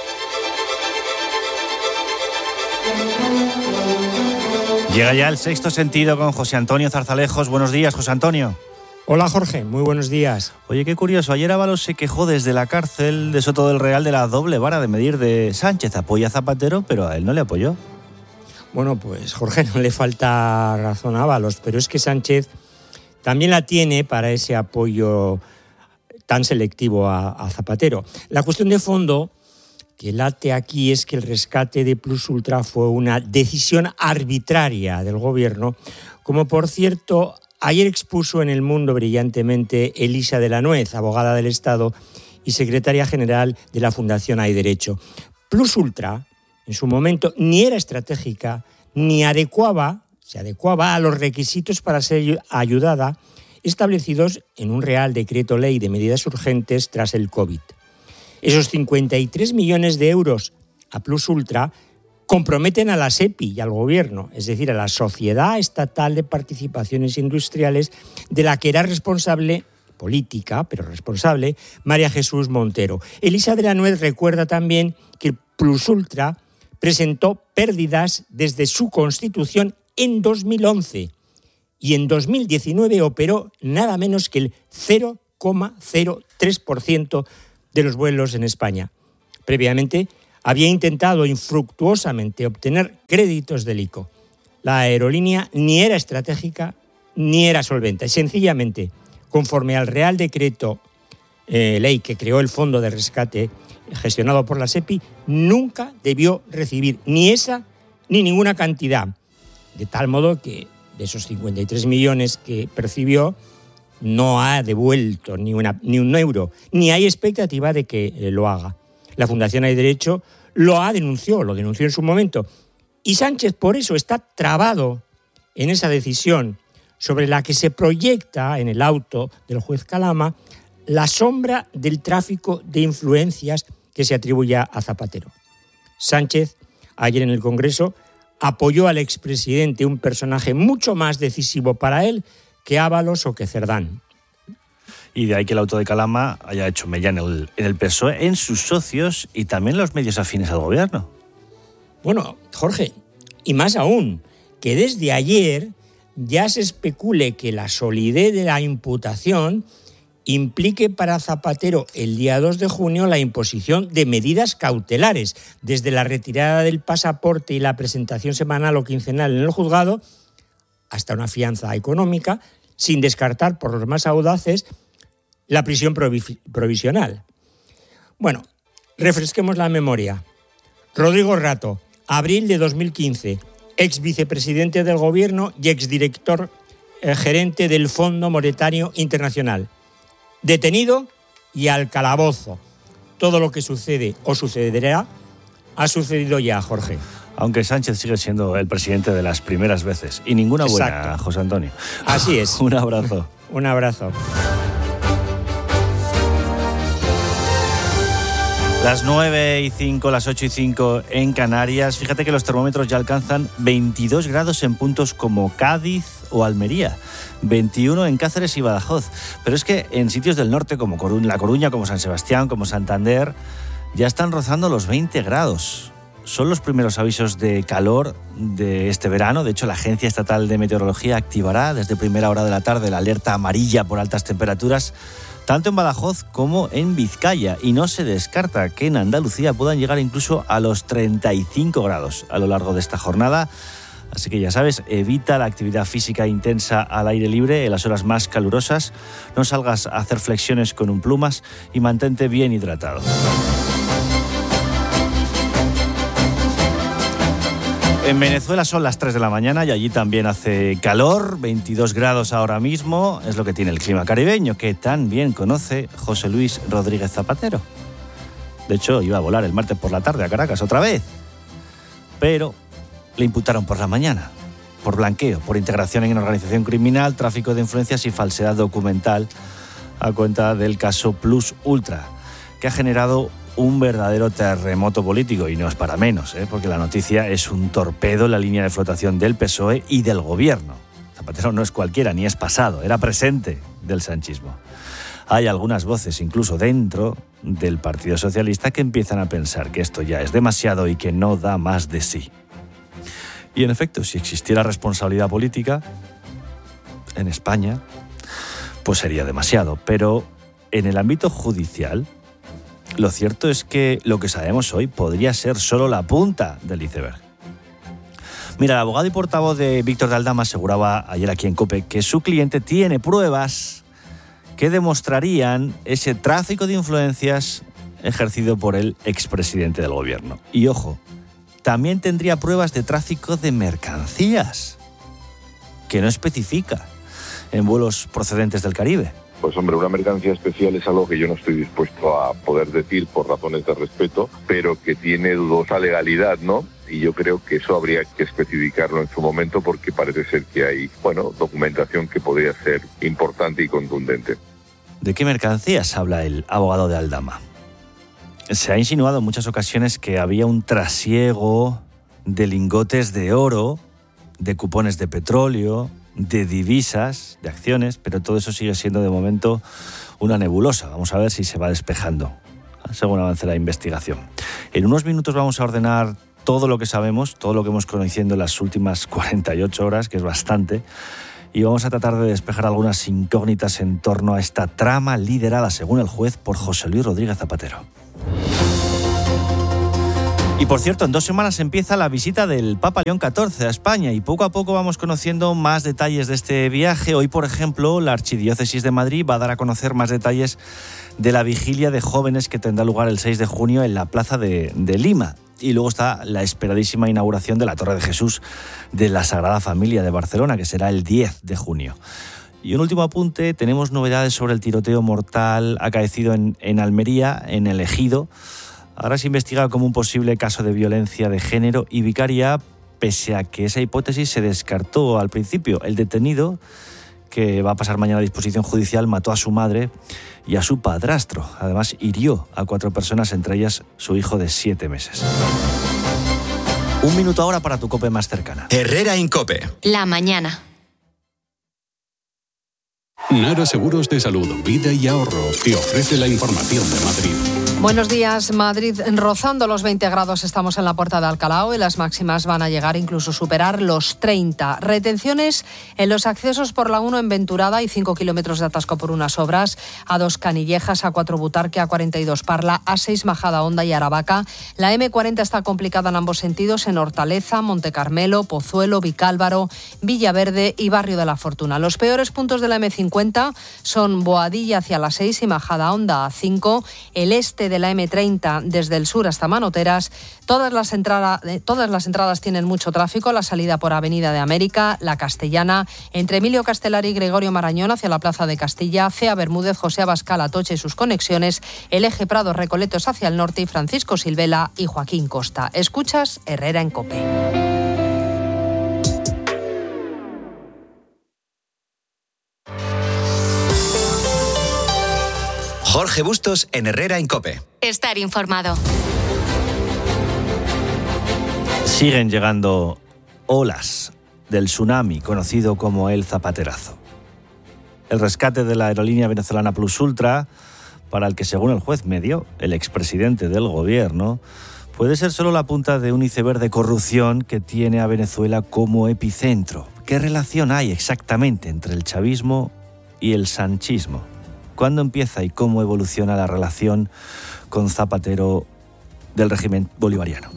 [SPEAKER 1] Llega ya el sexto sentido con José Antonio Zarzalejos. Buenos días, José Antonio.
[SPEAKER 34] Hola, Jorge. Muy buenos días.
[SPEAKER 1] Oye, qué curioso. Ayer Ábalos se quejó desde la cárcel de Soto del Real de la doble vara de medir de Sánchez. Apoya a Zapatero, pero a él no le apoyó.
[SPEAKER 34] Bueno, pues, Jorge, no le falta razón a Ábalos, pero es que Sánchez también la tiene para ese apoyo tan selectivo a, a Zapatero. La cuestión de fondo que late aquí es que el rescate de Plus Ultra fue una decisión arbitraria del gobierno, como por cierto ayer expuso en El Mundo brillantemente Elisa de la Nuez, abogada del Estado y secretaria general de la Fundación Hay Derecho. Plus Ultra, en su momento, ni era estratégica, ni adecuaba, se adecuaba a los requisitos para ser ayudada, establecidos en un Real Decreto Ley de medidas urgentes tras el COVID. Esos cincuenta y tres millones de euros a Plus Ultra comprometen a la SEPI y al Gobierno, es decir, a la Sociedad Estatal de Participaciones Industriales, de la que era responsable, política, pero responsable, María Jesús Montero. Elisa de la Nuez recuerda también que Plus Ultra presentó pérdidas desde su constitución en dos mil once y en dos mil diecinueve operó nada menos que el cero coma cero tres por ciento de los vuelos en España. Previamente había intentado infructuosamente obtener créditos del I C O. La aerolínea ni era estratégica ni era solvente. Sencillamente, conforme al Real Decreto eh, Ley que creó el Fondo de Rescate gestionado por la SEPI, nunca debió recibir ni esa ni ninguna cantidad. De tal modo que de esos cincuenta y tres millones que percibió, no ha devuelto ni, una, ni un euro, ni hay expectativa de que eh, lo haga. La Fundación Hay Derecho lo ha denunció, lo denunció en su momento. Y Sánchez por eso está trabado en esa decisión sobre la que se proyecta en el auto del juez Calama la sombra del tráfico de influencias que se atribuye a Zapatero. Sánchez, ayer en el Congreso, apoyó al expresidente, un personaje mucho más decisivo para él que Ábalos o que Cerdán.
[SPEAKER 1] Y de ahí que el auto de Calama haya hecho mella en el, en el P S O E, en sus socios y también en los medios afines al gobierno.
[SPEAKER 34] Bueno, Jorge, y más aún, que desde ayer ya se especule que la solidez de la imputación implique para Zapatero el día dos de junio la imposición de medidas cautelares, desde la retirada del pasaporte y la presentación semanal o quincenal en el juzgado, hasta una fianza económica, sin descartar, por los más audaces, la prisión provi- provisional. Bueno, refresquemos la memoria. Rodrigo Rato, abril de dos mil quince, ex vicepresidente del Gobierno y exdirector eh, gerente del Fondo Monetario Internacional. Detenido y al calabozo. Todo lo que sucede o sucederá ha sucedido ya, Jorge.
[SPEAKER 1] Aunque Sánchez sigue siendo el presidente de las primeras veces. Y ninguna buena,
[SPEAKER 34] Exacto.
[SPEAKER 1] José Antonio.
[SPEAKER 34] Así es.
[SPEAKER 1] Un abrazo.
[SPEAKER 34] Un abrazo.
[SPEAKER 1] Las nueve y cinco, las ocho y cinco en Canarias. Fíjate que los termómetros ya alcanzan veintidós grados en puntos como Cádiz o Almería, veintiuno en Cáceres y Badajoz. Pero es que en sitios del norte como Coru- La Coruña, como San Sebastián, como Santander, ya están rozando los veinte grados. Son los primeros avisos de calor de este verano. De hecho, la Agencia Estatal de Meteorología activará desde primera hora de la tarde la alerta amarilla por altas temperaturas, tanto en Badajoz como en Vizcaya, y no se descarta que en Andalucía puedan llegar incluso a los treinta y cinco grados a lo largo de esta jornada. Así que ya sabes, evita la actividad física intensa al aire libre en las horas más calurosas, no salgas a hacer flexiones con un plumas y mantente bien hidratado. En Venezuela son las tres de la mañana y allí también hace calor, veintidós grados ahora mismo, es lo que tiene el clima caribeño, que tan bien conoce José Luis Rodríguez Zapatero. De hecho, iba a volar el martes por la tarde a Caracas otra vez, pero le imputaron por la mañana, por blanqueo, por integración en organización criminal, tráfico de influencias y falsedad documental a cuenta del caso Plus Ultra, que ha generado un verdadero terremoto político, y no es para menos, ¿eh? porque la noticia es un torpedo en la línea de flotación del P S O E y del gobierno. Zapatero no es cualquiera, ni es pasado, era presente del sanchismo. Hay algunas voces, incluso dentro del Partido Socialista, que empiezan a pensar que esto ya es demasiado y que no da más de sí. Y en efecto, si existiera responsabilidad política en España, pues sería demasiado. Pero en el ámbito judicial, lo cierto es que lo que sabemos hoy podría ser solo la punta del iceberg. Mira, el abogado y portavoz de Víctor de Aldama aseguraba ayer aquí en COPE que su cliente tiene pruebas que demostrarían ese tráfico de influencias ejercido por el expresidente del gobierno. Y ojo, también tendría pruebas de tráfico de mercancías, que no especifica, en vuelos procedentes del Caribe.
[SPEAKER 2] Pues hombre, una mercancía especial es algo que yo no estoy dispuesto a poder decir por razones de respeto, pero que tiene dudosa legalidad, ¿no? y yo creo que eso habría que especificarlo en su momento porque parece ser que hay, bueno, documentación que podría ser importante y contundente.
[SPEAKER 1] ¿De qué mercancías habla el abogado de Aldama? Se ha insinuado en muchas ocasiones que había un trasiego de lingotes de oro, de cupones de petróleo, de divisas, de acciones, pero todo eso sigue siendo de momento una nebulosa. Vamos a ver si se va despejando según avance la investigación. En unos minutos vamos a ordenar todo lo que sabemos, todo lo que hemos conocido en las últimas cuarenta y ocho horas, que es bastante, y vamos a tratar de despejar algunas incógnitas en torno a esta trama liderada, según el juez, por José Luis Rodríguez Zapatero. Y por cierto, en dos semanas empieza la visita del Papa León catorce a España y poco a poco vamos conociendo más detalles de este viaje. Hoy, por ejemplo, la Archidiócesis de Madrid va a dar a conocer más detalles de la vigilia de jóvenes que tendrá lugar el seis de junio en la Plaza de, de Lima. Y luego está la esperadísima inauguración de la Torre de Jesús de la Sagrada Familia de Barcelona, que será el diez de junio. Y un último apunte, tenemos novedades sobre el tiroteo mortal acaecido en, en Almería, en el Ejido. Ahora se investiga como un posible caso de violencia de género y vicaria, pese a que esa hipótesis se descartó al principio. El detenido, que va a pasar mañana a disposición judicial, mató a su madre y a su padrastro. Además, hirió a cuatro personas, entre ellas su hijo de siete meses. Un minuto ahora para tu COPE más cercana.
[SPEAKER 33] Herrera Incope.
[SPEAKER 8] La mañana.
[SPEAKER 3] Nara Seguros de Salud, Vida y Ahorro te ofrece la información de Madrid.
[SPEAKER 4] Buenos días. Madrid rozando los veinte grados, estamos en la Puerta de Alcalá y las máximas van a llegar incluso superar los treinta. Retenciones en los accesos por la uno en Venturada y cinco kilómetros de atasco por unas obras, A dos Canillejas, A cuatro Butarque, A cuarenta y dos Parla, A seis Majadahonda y Aravaca. La eme cuarenta está complicada en ambos sentidos en Hortaleza, Montecarmelo, Pozuelo, Vicálvaro, Villaverde y Barrio de la Fortuna. Los peores puntos de la eme cincuenta son Boadilla hacia la seis y Majadahonda A cinco, el este de la eme treinta desde el sur hasta Manoteras. Todas las, entrada, todas las entradas tienen mucho tráfico, la salida por Avenida de América, La Castellana, entre Emilio Castelar y Gregorio Marañón hacia la Plaza de Castilla, Cea Bermúdez, José Abascal, Atocha y sus conexiones, el eje Prado Recoletos hacia el norte y Francisco Silvela y Joaquín Costa. Escuchas Herrera en COPE.
[SPEAKER 33] Jorge Bustos en Herrera en COPE.
[SPEAKER 8] Estar informado.
[SPEAKER 1] Siguen llegando olas del tsunami conocido como el Zapaterazo. El rescate de la aerolínea venezolana Plus Ultra, para el que según el juez medio, el expresidente del gobierno, puede ser solo la punta de un iceberg de corrupción que tiene a Venezuela como epicentro. ¿Qué relación hay exactamente entre el chavismo y el sanchismo? ¿Cuándo empieza y cómo evoluciona la relación con Zapatero del régimen bolivariano?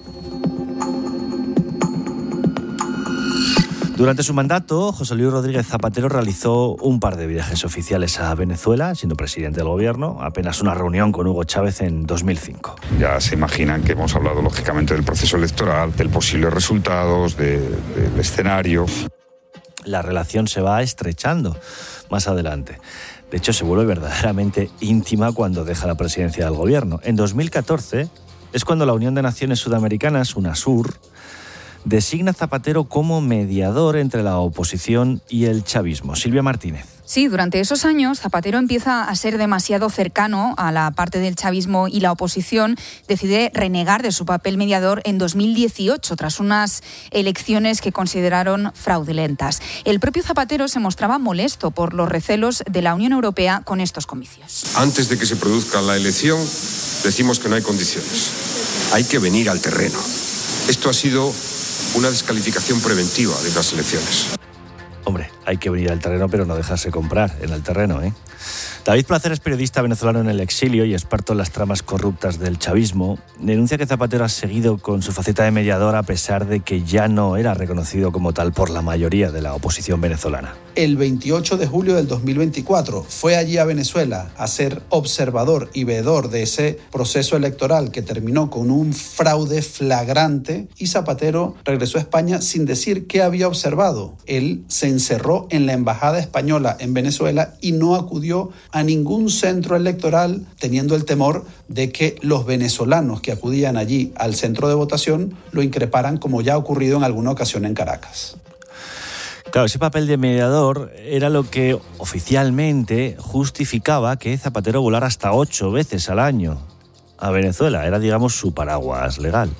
[SPEAKER 1] Durante su mandato, José Luis Rodríguez Zapatero realizó un par de viajes oficiales a Venezuela, siendo presidente del gobierno, apenas una reunión con Hugo Chávez en dos mil cinco.
[SPEAKER 5] Ya se imaginan que hemos hablado lógicamente del proceso electoral, del posibles resultados, de, del escenario.
[SPEAKER 1] La relación se va estrechando más adelante. De hecho, se vuelve verdaderamente íntima cuando deja la presidencia del gobierno. En dos mil catorce es cuando la Unión de Naciones Sudamericanas, UNASUR, designa a Zapatero como mediador entre la oposición y el chavismo. Silvia Martínez.
[SPEAKER 6] Sí, durante esos años Zapatero empieza a ser demasiado cercano a la parte del chavismo y la oposición. Decide renegar de su papel mediador en dos mil dieciocho, tras unas elecciones que consideraron fraudulentas. El propio Zapatero se mostraba molesto por los recelos de la Unión Europea con estos comicios.
[SPEAKER 7] Antes de que se produzca la elección, decimos que no hay condiciones. Hay que venir al terreno. Esto ha sido una descalificación preventiva de las elecciones.
[SPEAKER 1] Hombre, hay que venir al terreno, pero no dejarse comprar en el terreno, ¿eh? David Placer es periodista venezolano en el exilio y experto en las tramas corruptas del chavismo. Denuncia que Zapatero ha seguido con su faceta de mediador a pesar de que ya no era reconocido como tal por la mayoría de la oposición venezolana.
[SPEAKER 9] El veintiocho de julio del dos mil veinticuatro fue allí a Venezuela a ser observador y veedor de ese proceso electoral que terminó con un fraude flagrante, y Zapatero regresó a España sin decir qué había observado. Él se encerró en la embajada española en Venezuela y no acudió a ningún centro electoral, teniendo el temor de que los venezolanos que acudían allí al centro de votación lo increparan, como ya ha ocurrido en alguna ocasión en Caracas.
[SPEAKER 1] Claro, ese papel de mediador era lo que oficialmente justificaba que Zapatero volara hasta ocho veces al año a Venezuela. Era, digamos, su paraguas legal.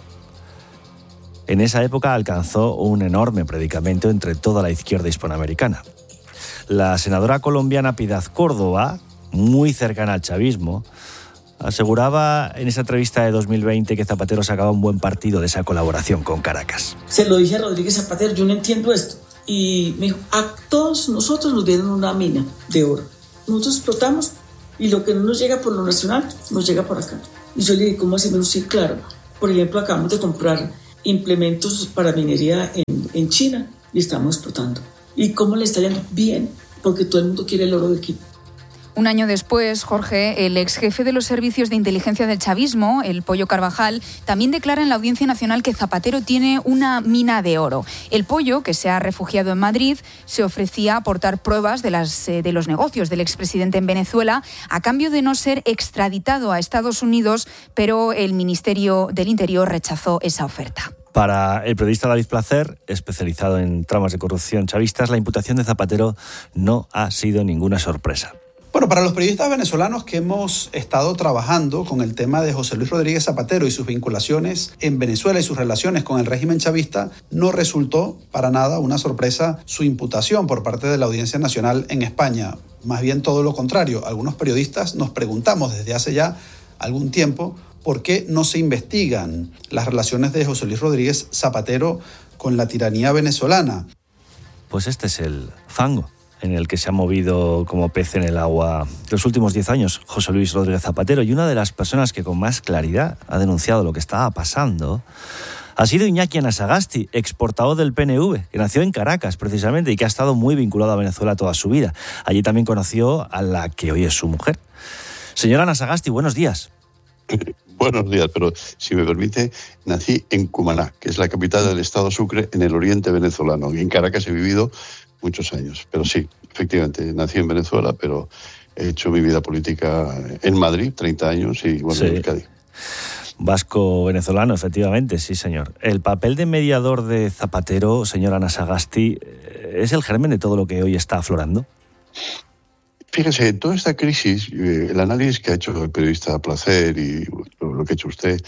[SPEAKER 1] En esa época alcanzó un enorme predicamento entre toda la izquierda hispanoamericana. La senadora colombiana Piedad Córdoba, muy cercana al chavismo, aseguraba en esa entrevista de dos mil veinte que Zapatero sacaba un buen partido de esa colaboración con Caracas.
[SPEAKER 10] Se lo dije a Rodríguez Zapatero, yo no entiendo esto. Y me dijo, a todos nosotros nos dieron una mina de oro. Nosotros explotamos y lo que no nos llega por lo nacional, nos llega por acá. Y yo le dije, ¿cómo hacemos? Sí, claro. Por ejemplo, acabamos de comprar implementos para minería en, en China y estamos explotando. ¿Y cómo le está yendo? Bien, porque todo el mundo quiere el oro de aquí.
[SPEAKER 6] Un año después, Jorge, el ex jefe de los servicios de inteligencia del chavismo, el Pollo Carvajal, también declara en la Audiencia Nacional que Zapatero tiene una mina de oro. El Pollo, que se ha refugiado en Madrid, se ofrecía a aportar pruebas de, las, eh, de los negocios del expresidente en Venezuela a cambio de no ser extraditado a Estados Unidos, pero el Ministerio del Interior rechazó esa oferta.
[SPEAKER 1] Para el periodista David Placer, especializado en tramas de corrupción chavistas, la imputación de Zapatero no ha sido ninguna sorpresa.
[SPEAKER 9] Bueno, para los periodistas venezolanos que hemos estado trabajando con el tema de José Luis Rodríguez Zapatero y sus vinculaciones en Venezuela y sus relaciones con el régimen chavista, no resultó para nada una sorpresa su imputación por parte de la Audiencia Nacional en España. Más bien todo lo contrario. Algunos periodistas nos preguntamos desde hace ya algún tiempo por qué no se investigan las relaciones de José Luis Rodríguez Zapatero con la tiranía venezolana.
[SPEAKER 1] Pues este es el fango en el que se ha movido como pez en el agua los últimos diez años José Luis Rodríguez Zapatero, y una de las personas que con más claridad ha denunciado lo que estaba pasando ha sido Iñaki Anasagasti, exportador del P N V, que nació en Caracas precisamente y que ha estado muy vinculado a Venezuela toda su vida. Allí también conoció a la que hoy es su mujer. Señora Anasagasti, buenos días.
[SPEAKER 11] Buenos días, pero si me permite, nací en Cumaná, que es la capital del estado Sucre, en el oriente venezolano. Y en Caracas he vivido muchos años, pero sí, efectivamente, nací en Venezuela, pero he hecho mi vida política en Madrid, treinta años, y bueno, sí. En Euskadi.
[SPEAKER 1] Vasco-venezolano, efectivamente, sí, señor. El papel de mediador de Zapatero, señor Anasagasti, ¿es el germen de todo lo que hoy está aflorando?
[SPEAKER 11] Fíjese, en toda esta crisis, el análisis que ha hecho el periodista Placer y lo que ha hecho usted,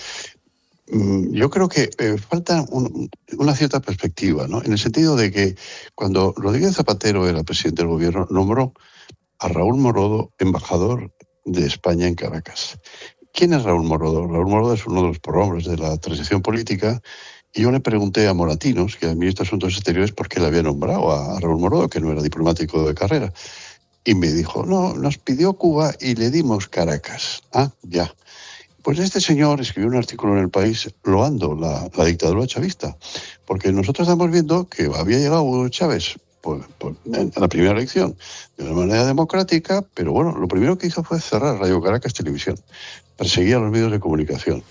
[SPEAKER 11] yo creo que eh, falta un, una cierta perspectiva, ¿no? En el sentido de que cuando Rodríguez Zapatero era presidente del gobierno, nombró a Raúl Morodo embajador de España en Caracas. ¿Quién es Raúl Morodo? Raúl Morodo es uno de los prohombres de la transición política, y yo le pregunté a Moratinos, que es el ministro de Asuntos Exteriores, por qué le había nombrado a Raúl Morodo, que no era diplomático de carrera. Y me dijo, no, nos pidió Cuba y le dimos Caracas. Ah, ya. Pues este señor escribió un artículo en El País loando la, la dictadura chavista, porque nosotros estamos viendo que había llegado Hugo Chávez por, por, en la primera elección de una manera democrática, pero bueno, lo primero que hizo fue cerrar Radio Caracas Televisión, perseguir a los medios de comunicación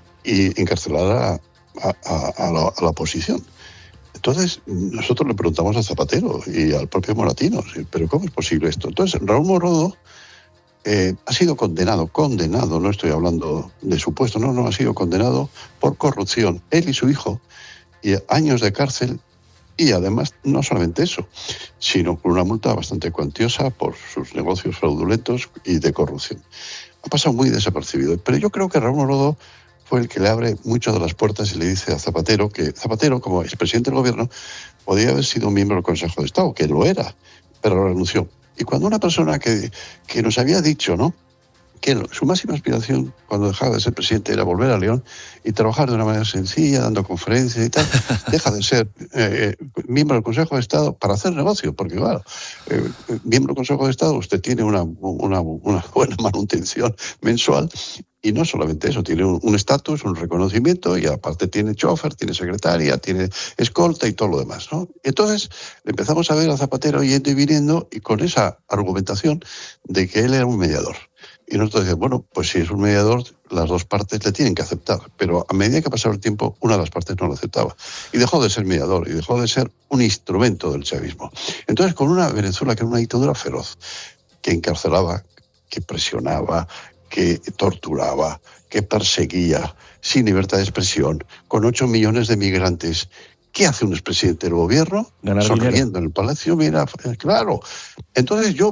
[SPEAKER 11] y encarcelar a, a, a, a, la, a la oposición. Entonces, nosotros le preguntamos a Zapatero y al propio Moratinos, ¿pero cómo es posible esto? Entonces, Raúl Morodo eh, ha sido condenado, condenado, no estoy hablando de supuesto, no, no, ha sido condenado por corrupción, él y su hijo, y años de cárcel, y además, no solamente eso, sino con una multa bastante cuantiosa por sus negocios fraudulentos y de corrupción. Ha pasado muy desapercibido, pero yo creo que Raúl Morodo fue el que le abre muchas de las puertas y le dice a Zapatero que Zapatero, como expresidente del gobierno, podía haber sido un miembro del Consejo de Estado, que lo era, pero renunció. Y cuando una persona que, que nos había dicho, ¿no?, que su máxima aspiración cuando dejaba de ser presidente era volver a León y trabajar de una manera sencilla, dando conferencias y tal, deja de ser eh, miembro del Consejo de Estado para hacer negocio, porque claro, eh, miembro del Consejo de Estado usted tiene una, una, una buena manutención mensual. Y no solamente eso, tiene un estatus, un, un reconocimiento, y aparte tiene chofer, tiene secretaria, tiene escolta y todo lo demás, ¿no? Entonces empezamos a ver a Zapatero yendo y viniendo, y con esa argumentación de que él era un mediador. Y nosotros decimos, bueno, pues si es un mediador, las dos partes le tienen que aceptar. Pero a medida que pasaba el tiempo, una de las partes no lo aceptaba. Y dejó de ser mediador, y dejó de ser un instrumento del chavismo. Entonces, con una Venezuela que era una dictadura feroz, que encarcelaba que presionaba, que torturaba, que perseguía, sin libertad de expresión, con ocho millones de migrantes. ¿Qué hace un expresidente del gobierno?
[SPEAKER 1] Ganar
[SPEAKER 11] sonriendo
[SPEAKER 1] dinero
[SPEAKER 11] en el palacio, mira, claro. Entonces yo,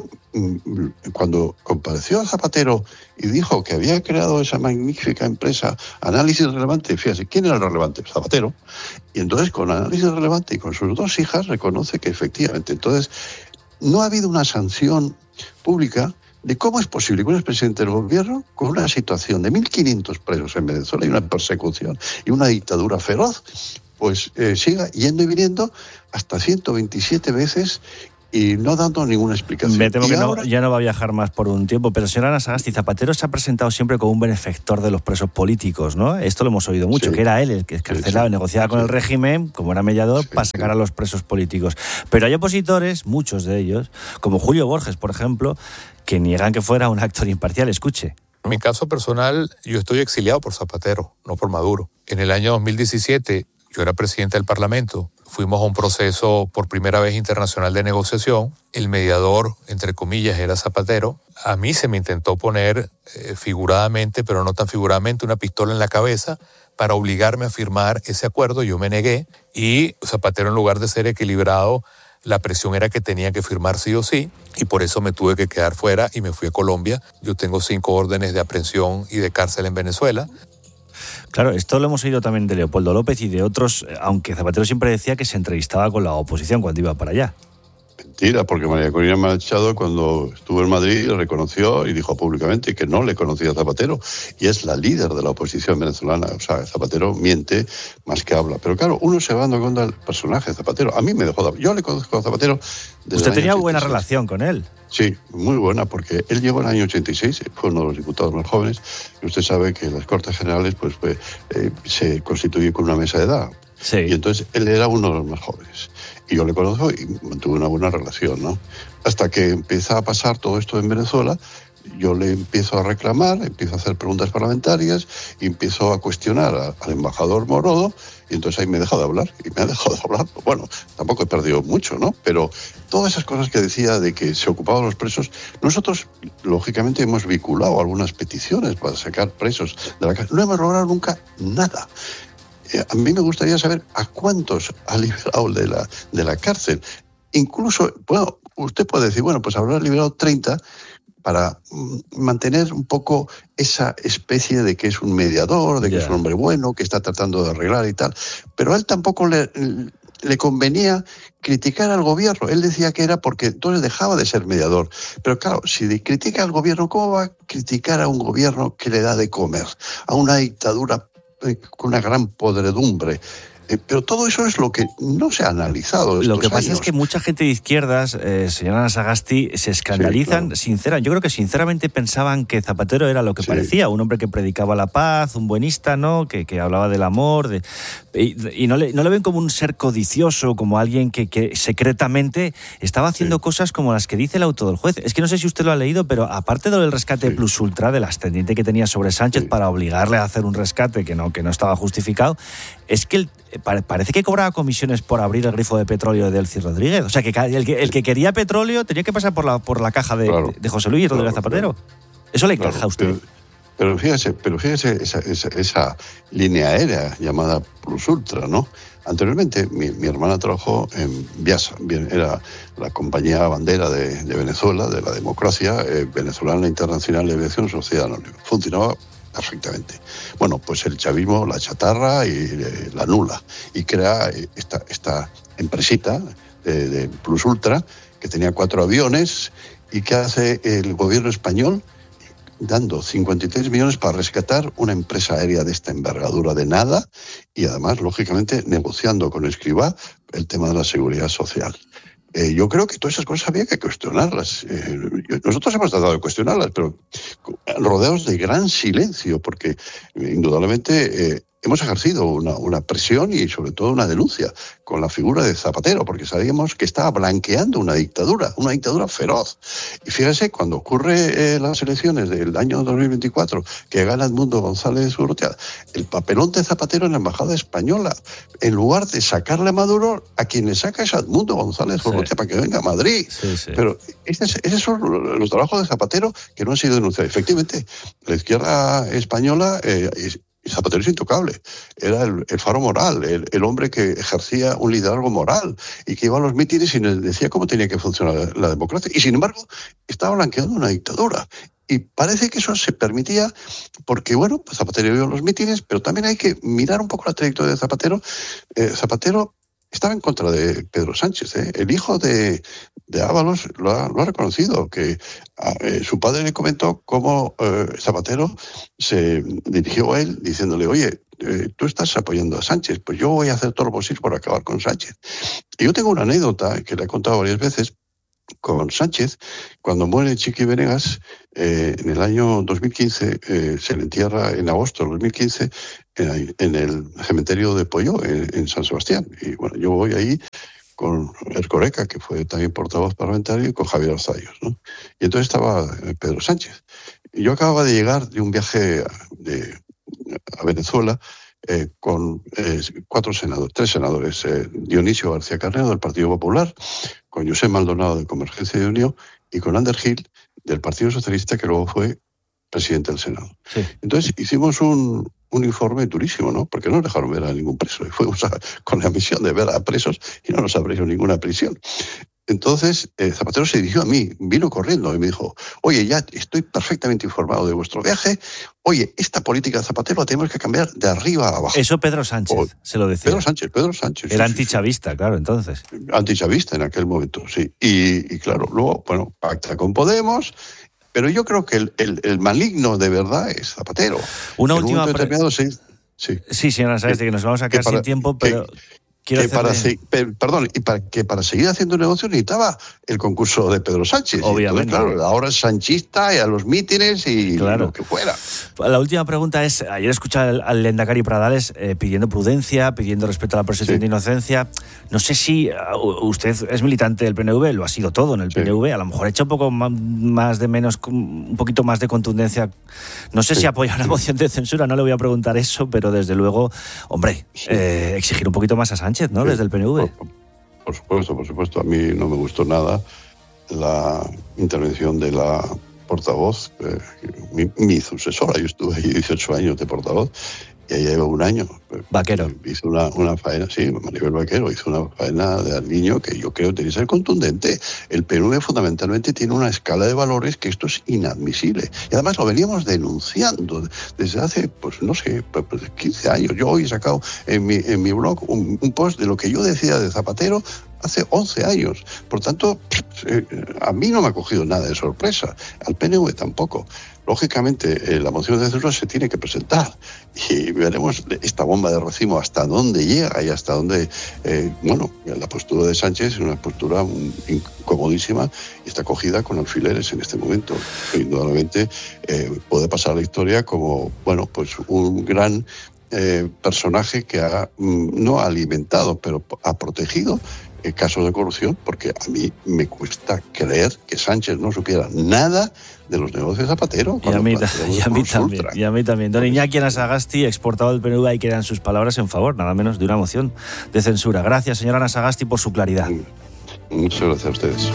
[SPEAKER 11] cuando compareció Zapatero y dijo que había creado esa magnífica empresa Análisis Relevante, fíjate, ¿quién era el relevante? Zapatero. Y entonces con Análisis Relevante y con sus dos hijas reconoce que efectivamente, entonces no ha habido una sanción pública de cómo es posible que un expresidente del gobierno, con una situación de mil quinientos presos en Venezuela y una persecución y una dictadura feroz, pues eh, siga yendo y viniendo hasta ciento veintisiete veces y no dando ninguna explicación.
[SPEAKER 1] Me temo
[SPEAKER 11] y
[SPEAKER 1] que
[SPEAKER 11] ahora...
[SPEAKER 1] no, ya no va a viajar más por un tiempo, pero señora Ana Sagasti, Zapatero se ha presentado siempre como un benefactor de los presos políticos, ¿no? Esto lo hemos oído mucho, sí, que era él el que escarcelaba, sí, sí, negociaba con sí. el régimen, como era mediador, sí, para sacar sí. a los presos políticos. Pero hay opositores, muchos de ellos, como Julio Borges, por ejemplo, que niegan que fuera un actor imparcial. Escuche.
[SPEAKER 12] En mi caso personal, yo estoy exiliado por Zapatero, no por Maduro. En el año dos mil diecisiete, yo era presidente del Parlamento. Fuimos a un proceso por primera vez internacional de negociación. El mediador, entre comillas, era Zapatero. A mí se me intentó poner eh, figuradamente, pero no tan figuradamente, una pistola en la cabeza para obligarme a firmar ese acuerdo. Yo me negué y Zapatero, en lugar de ser equilibrado, la presión era que tenía que firmar sí o sí, y por eso me tuve que quedar fuera y me fui a Colombia. Yo tengo cinco órdenes de aprehensión y de cárcel en Venezuela.
[SPEAKER 1] Claro, esto lo hemos oído también de Leopoldo López y de otros, aunque Zapatero siempre decía que se entrevistaba con la oposición cuando iba para allá.
[SPEAKER 11] Mentira, porque María Corina Machado, cuando estuvo en Madrid, reconoció y dijo públicamente que no le conocía a Zapatero, y es la líder de la oposición venezolana. O sea, Zapatero miente más que habla. Pero claro, uno se va dando cuenta del personaje de Zapatero. A mí me dejó de hablar. Yo le conozco a Zapatero desde
[SPEAKER 1] ¿Usted tenía
[SPEAKER 11] el año
[SPEAKER 1] buena
[SPEAKER 11] ochenta y seis.
[SPEAKER 1] relación con él?
[SPEAKER 11] Sí, muy buena, porque él llegó en el año ochenta y seis, fue uno de los diputados más jóvenes, y usted sabe que en las Cortes Generales pues, pues eh, se constituye con una mesa de edad.
[SPEAKER 1] Sí.
[SPEAKER 11] Y entonces él era uno de los más jóvenes. Y yo le conozco y mantuve una buena relación, ¿no? Hasta que empieza a pasar todo esto en Venezuela, yo le empiezo a reclamar, empiezo a hacer preguntas parlamentarias y empiezo a cuestionar a, al embajador Morodo, y entonces ahí me he dejado de hablar, y me ha dejado de hablar. Bueno, tampoco he perdido mucho, ¿no? Pero todas esas cosas que decía de que se ocupaban los presos, nosotros, lógicamente, hemos vinculado algunas peticiones para sacar presos de la cárcel. No hemos logrado nunca nada. A mí me gustaría saber a cuántos ha liberado de la, de la cárcel. Incluso, bueno, usted puede decir, bueno, pues habrá liberado treinta para mantener un poco esa especie de que es un mediador, de que yeah. es un hombre bueno, que está tratando de arreglar y tal. Pero a él tampoco le, le convenía criticar al gobierno. Él decía que era porque entonces dejaba de ser mediador. Pero claro, si critica al gobierno, ¿cómo va a criticar a un gobierno que le da de comer? A una dictadura con una gran podredumbre. Eh, pero todo eso es lo que no se ha analizado.
[SPEAKER 1] Lo que pasa
[SPEAKER 11] años.
[SPEAKER 1] es que mucha gente de izquierdas, eh, señora Ana Sagasti, se escandalizan, sí, claro. sincera, yo creo que sinceramente pensaban que Zapatero era lo que sí. parecía, un hombre que predicaba la paz, un buenista, ¿no? Que, que hablaba del amor, de, y, y no, le, no le ven como un ser codicioso, como alguien que, que secretamente estaba haciendo sí. cosas como las que dice el auto del juez. Es que no sé si usted lo ha leído, pero aparte del rescate sí. plus ultra, del ascendiente que tenía sobre Sánchez sí. para obligarle a hacer un rescate que no, que no estaba justificado, es que el parece que cobraba comisiones por abrir el grifo de petróleo de Delcy Rodríguez. O sea, que el que, el que quería petróleo tenía que pasar por la, por la caja de, claro, de José Luis Rodríguez claro, Zapatero. Claro. ¿Eso le encaja claro, a usted?
[SPEAKER 11] Pero, pero fíjese, pero fíjese esa, esa, esa línea aérea llamada Plus Ultra, ¿no? Anteriormente, mi, mi hermana trabajó en Viasa, era la compañía bandera de, de Venezuela, de la democracia eh, venezolana internacional de aviación sociedad anónima. Funcionaba perfectamente. Bueno, pues el chavismo la chatarra y eh, la nula y crea esta, esta empresita de, de Plus Ultra que tenía cuatro aviones y que hace el gobierno español dando cincuenta y tres millones para rescatar una empresa aérea de esta envergadura de nada y además, lógicamente, negociando con Escrivá el tema de la seguridad social. Eh, yo creo que todas esas cosas había que cuestionarlas. Eh, nosotros hemos tratado de cuestionarlas, pero rodeados de gran silencio, porque indudablemente eh, hemos ejercido una, una presión y sobre todo una denuncia con la figura de Zapatero, porque sabíamos que estaba blanqueando una dictadura, una dictadura feroz. Y fíjese, cuando ocurre eh, las elecciones del año dos mil veinticuatro, que gana Edmundo González Urrutia, el papelón de Zapatero en la embajada española, en lugar de sacarle a Maduro, a quien le saca es a Edmundo González Urrutia, sí, para que venga a Madrid. Sí, sí. Pero esos ese son los trabajos de Zapatero que no han sido denunciados. Efectivamente, la izquierda española, eh, Zapatero es intocable, era el, el faro moral, el, el hombre que ejercía un liderazgo moral y que iba a los mítines y les decía cómo tenía que funcionar la, la democracia. Y sin embargo, estaba blanqueando una dictadura. Y parece que eso se permitía porque, bueno, pues Zapatero iba a los mítines, pero también hay que mirar un poco la trayectoria de Zapatero. Eh, Zapatero estaba en contra de Pedro Sánchez, ¿eh? El hijo de, de Ábalos lo ha, lo ha reconocido, que eh, su padre le comentó cómo eh, Zapatero se dirigió a él diciéndole, oye, eh, tú estás apoyando a Sánchez, pues yo voy a hacer todo lo posible por acabar con Sánchez. Y yo tengo una anécdota que le he contado varias veces con Sánchez. Cuando muere Chiqui Venegas, eh, en el año dos mil quince, eh, se le entierra en agosto de dos mil quince en, en el cementerio de Polló, en, en San Sebastián. Y bueno, yo voy ahí con Ercoreca, que fue también portavoz parlamentario, y con Javier Arzayos, ¿no? Y entonces estaba Pedro Sánchez. Y yo acababa de llegar de un viaje de, a Venezuela, Eh, con eh, cuatro senadores, tres senadores, eh, Dionisio García Carnero del Partido Popular, con José Maldonado de Convergencia y Unión y con Ander Gil del Partido Socialista, que luego fue presidente del Senado. Sí. Entonces hicimos un, un informe durísimo, ¿no? Porque no nos dejaron ver a ningún preso y fuimos a, con la misión de ver a presos y no nos abrieron ninguna prisión. Entonces, eh, Zapatero se dirigió a mí, vino corriendo y me dijo, oye, ya estoy perfectamente informado de vuestro viaje, oye, esta política de Zapatero la tenemos que cambiar de arriba a abajo.
[SPEAKER 1] Eso Pedro Sánchez o, se lo decía.
[SPEAKER 11] Pedro Sánchez, Pedro Sánchez.
[SPEAKER 1] Era
[SPEAKER 11] sí,
[SPEAKER 1] antichavista, sí, claro, entonces.
[SPEAKER 11] Antichavista en aquel momento, sí. Y, y claro, luego, bueno, pacta con Podemos, pero yo creo que el, el, el maligno de verdad es Zapatero.
[SPEAKER 1] Una en última...
[SPEAKER 11] Pre... Sí, sí.
[SPEAKER 1] sí, señora Sáez, que nos vamos a quedar para, sin tiempo, pero... Que,
[SPEAKER 11] Que para se, perdón, y para que para seguir haciendo negocio necesitaba el concurso de Pedro Sánchez.
[SPEAKER 1] Obviamente.
[SPEAKER 11] Entonces, claro, ahora es sanchista y a los mítines y
[SPEAKER 1] claro,
[SPEAKER 11] lo que fuera.
[SPEAKER 1] La última pregunta es, ayer escuché al, al Lehendakari Pradales eh, pidiendo prudencia, pidiendo respeto a la presunción sí. de inocencia. No sé si uh, usted es militante del P N V, lo ha sido todo en el sí. P N V, a lo mejor ha hecho un poco más de menos, un poquito más de contundencia. No sé sí. si apoya una moción de censura, no le voy a preguntar eso, pero desde luego, hombre, sí. eh, exigir un poquito más a Sánchez, ¿no? Sí. Desde el P N V.
[SPEAKER 11] Por, por supuesto, por supuesto. A mí no me gustó nada la intervención de la portavoz, eh, mi, mi sucesora. Yo estuve ahí dieciocho años de portavoz y ella lleva un año.
[SPEAKER 1] Vaquero.
[SPEAKER 11] Hizo una, una faena, sí, Maribel Vaquero, hizo una faena de al niño que yo creo que tiene que ser contundente. El P N V fundamentalmente tiene una escala de valores que esto es inadmisible. Y además lo veníamos denunciando desde hace, pues no sé, pues quince años. Yo hoy he sacado en mi, en mi blog un, un post de lo que yo decía de Zapatero hace once años. Por tanto, a mí no me ha cogido nada de sorpresa, al P N V tampoco. Lógicamente, eh, la moción de censura se tiene que presentar y veremos esta bomba de racimo hasta dónde llega y hasta dónde, eh, bueno, la postura de Sánchez es una postura incomodísima y está cogida con alfileres en este momento. Indudablemente eh, puede pasar a la historia como, bueno, pues un gran eh, personaje que ha, no ha alimentado, pero ha protegido casos de corrupción, porque a mí me cuesta creer que Sánchez no supiera nada de los negocios de Zapatero.
[SPEAKER 1] Y a mí, y a mí también. Y a mí también. Don Iñaki Anasagasti, exportador del P N V, ahí quedan sus palabras en favor, nada menos, de una moción de censura. Gracias, señor Anasagasti, por su claridad.
[SPEAKER 11] Muchas gracias a ustedes.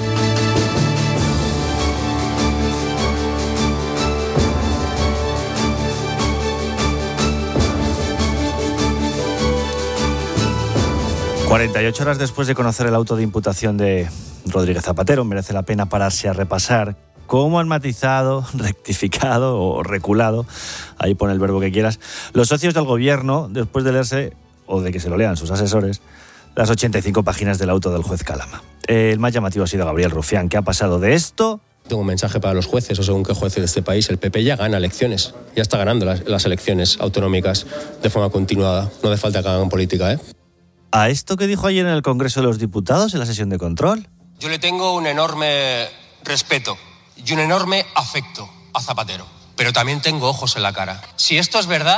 [SPEAKER 1] cuarenta y ocho horas después de conocer el auto de imputación de Rodríguez Zapatero, merece la pena pararse a repasar cómo han matizado, rectificado o reculado, ahí pone el verbo que quieras, los socios del gobierno después de leerse, o de que se lo lean sus asesores, las ochenta y cinco páginas del auto del juez Calama. El más llamativo ha sido Gabriel Rufián, que ha pasado de esto...
[SPEAKER 13] Tengo un mensaje para los jueces, o según qué jueces de este país. El P P ya gana elecciones, ya está ganando las, las elecciones autonómicas de forma continuada. No hace falta que hagan política, ¿eh?
[SPEAKER 1] ¿A esto que dijo ayer en el Congreso de los Diputados, en la sesión de control?
[SPEAKER 13] Yo le tengo un enorme respeto y un enorme afecto a Zapatero, pero también tengo ojos en la cara. Si esto es verdad,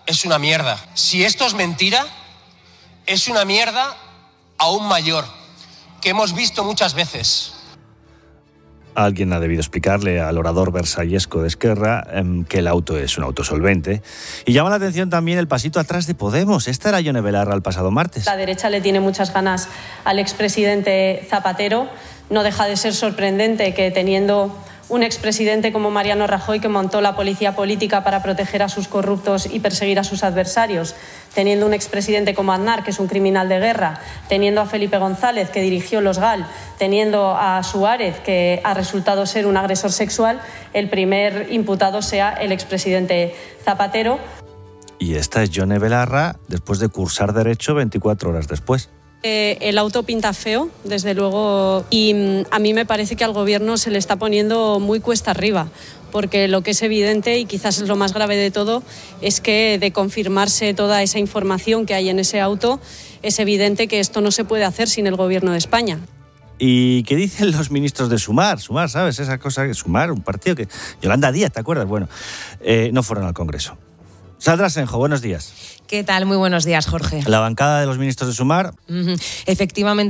[SPEAKER 14] es una mierda. Si esto es mentira, es una mierda aún mayor, que hemos visto muchas veces.
[SPEAKER 1] Alguien ha debido explicarle al orador versallesco de Esquerra eh, que el auto es un auto solvente. Y llama la atención también el pasito atrás de Podemos. Esta era Yone Belarra el pasado martes.
[SPEAKER 15] La derecha le tiene muchas ganas al expresidente Zapatero. No deja de ser sorprendente que, teniendo un expresidente como Mariano Rajoy, que montó la policía política para proteger a sus corruptos y perseguir a sus adversarios, teniendo un expresidente como Aznar, que es un criminal de guerra, teniendo a Felipe González, que dirigió los GAL, teniendo a Suárez, que ha resultado ser un agresor sexual, el primer imputado sea el expresidente Zapatero.
[SPEAKER 1] Y esta es Yone Belarra después de cursar Derecho veinticuatro horas después.
[SPEAKER 15] Eh, el auto pinta feo, desde luego, y mm, a mí me parece que al gobierno se le está poniendo muy cuesta arriba, porque lo que es evidente, y quizás es lo más grave de todo, es que de confirmarse toda esa información que hay en ese auto, es evidente que esto no se puede hacer sin el gobierno de España.
[SPEAKER 1] ¿Y qué dicen los ministros de Sumar? Sumar, ¿sabes? Esa cosa que Sumar, un partido que... Yolanda Díaz, ¿te acuerdas? Bueno, eh, no fueron al Congreso. Sandra Senjo, buenos días.
[SPEAKER 16] ¿Qué tal? Muy buenos días, Jorge.
[SPEAKER 1] La bancada de los ministros de Sumar.
[SPEAKER 16] Uh-huh. Efectivamente.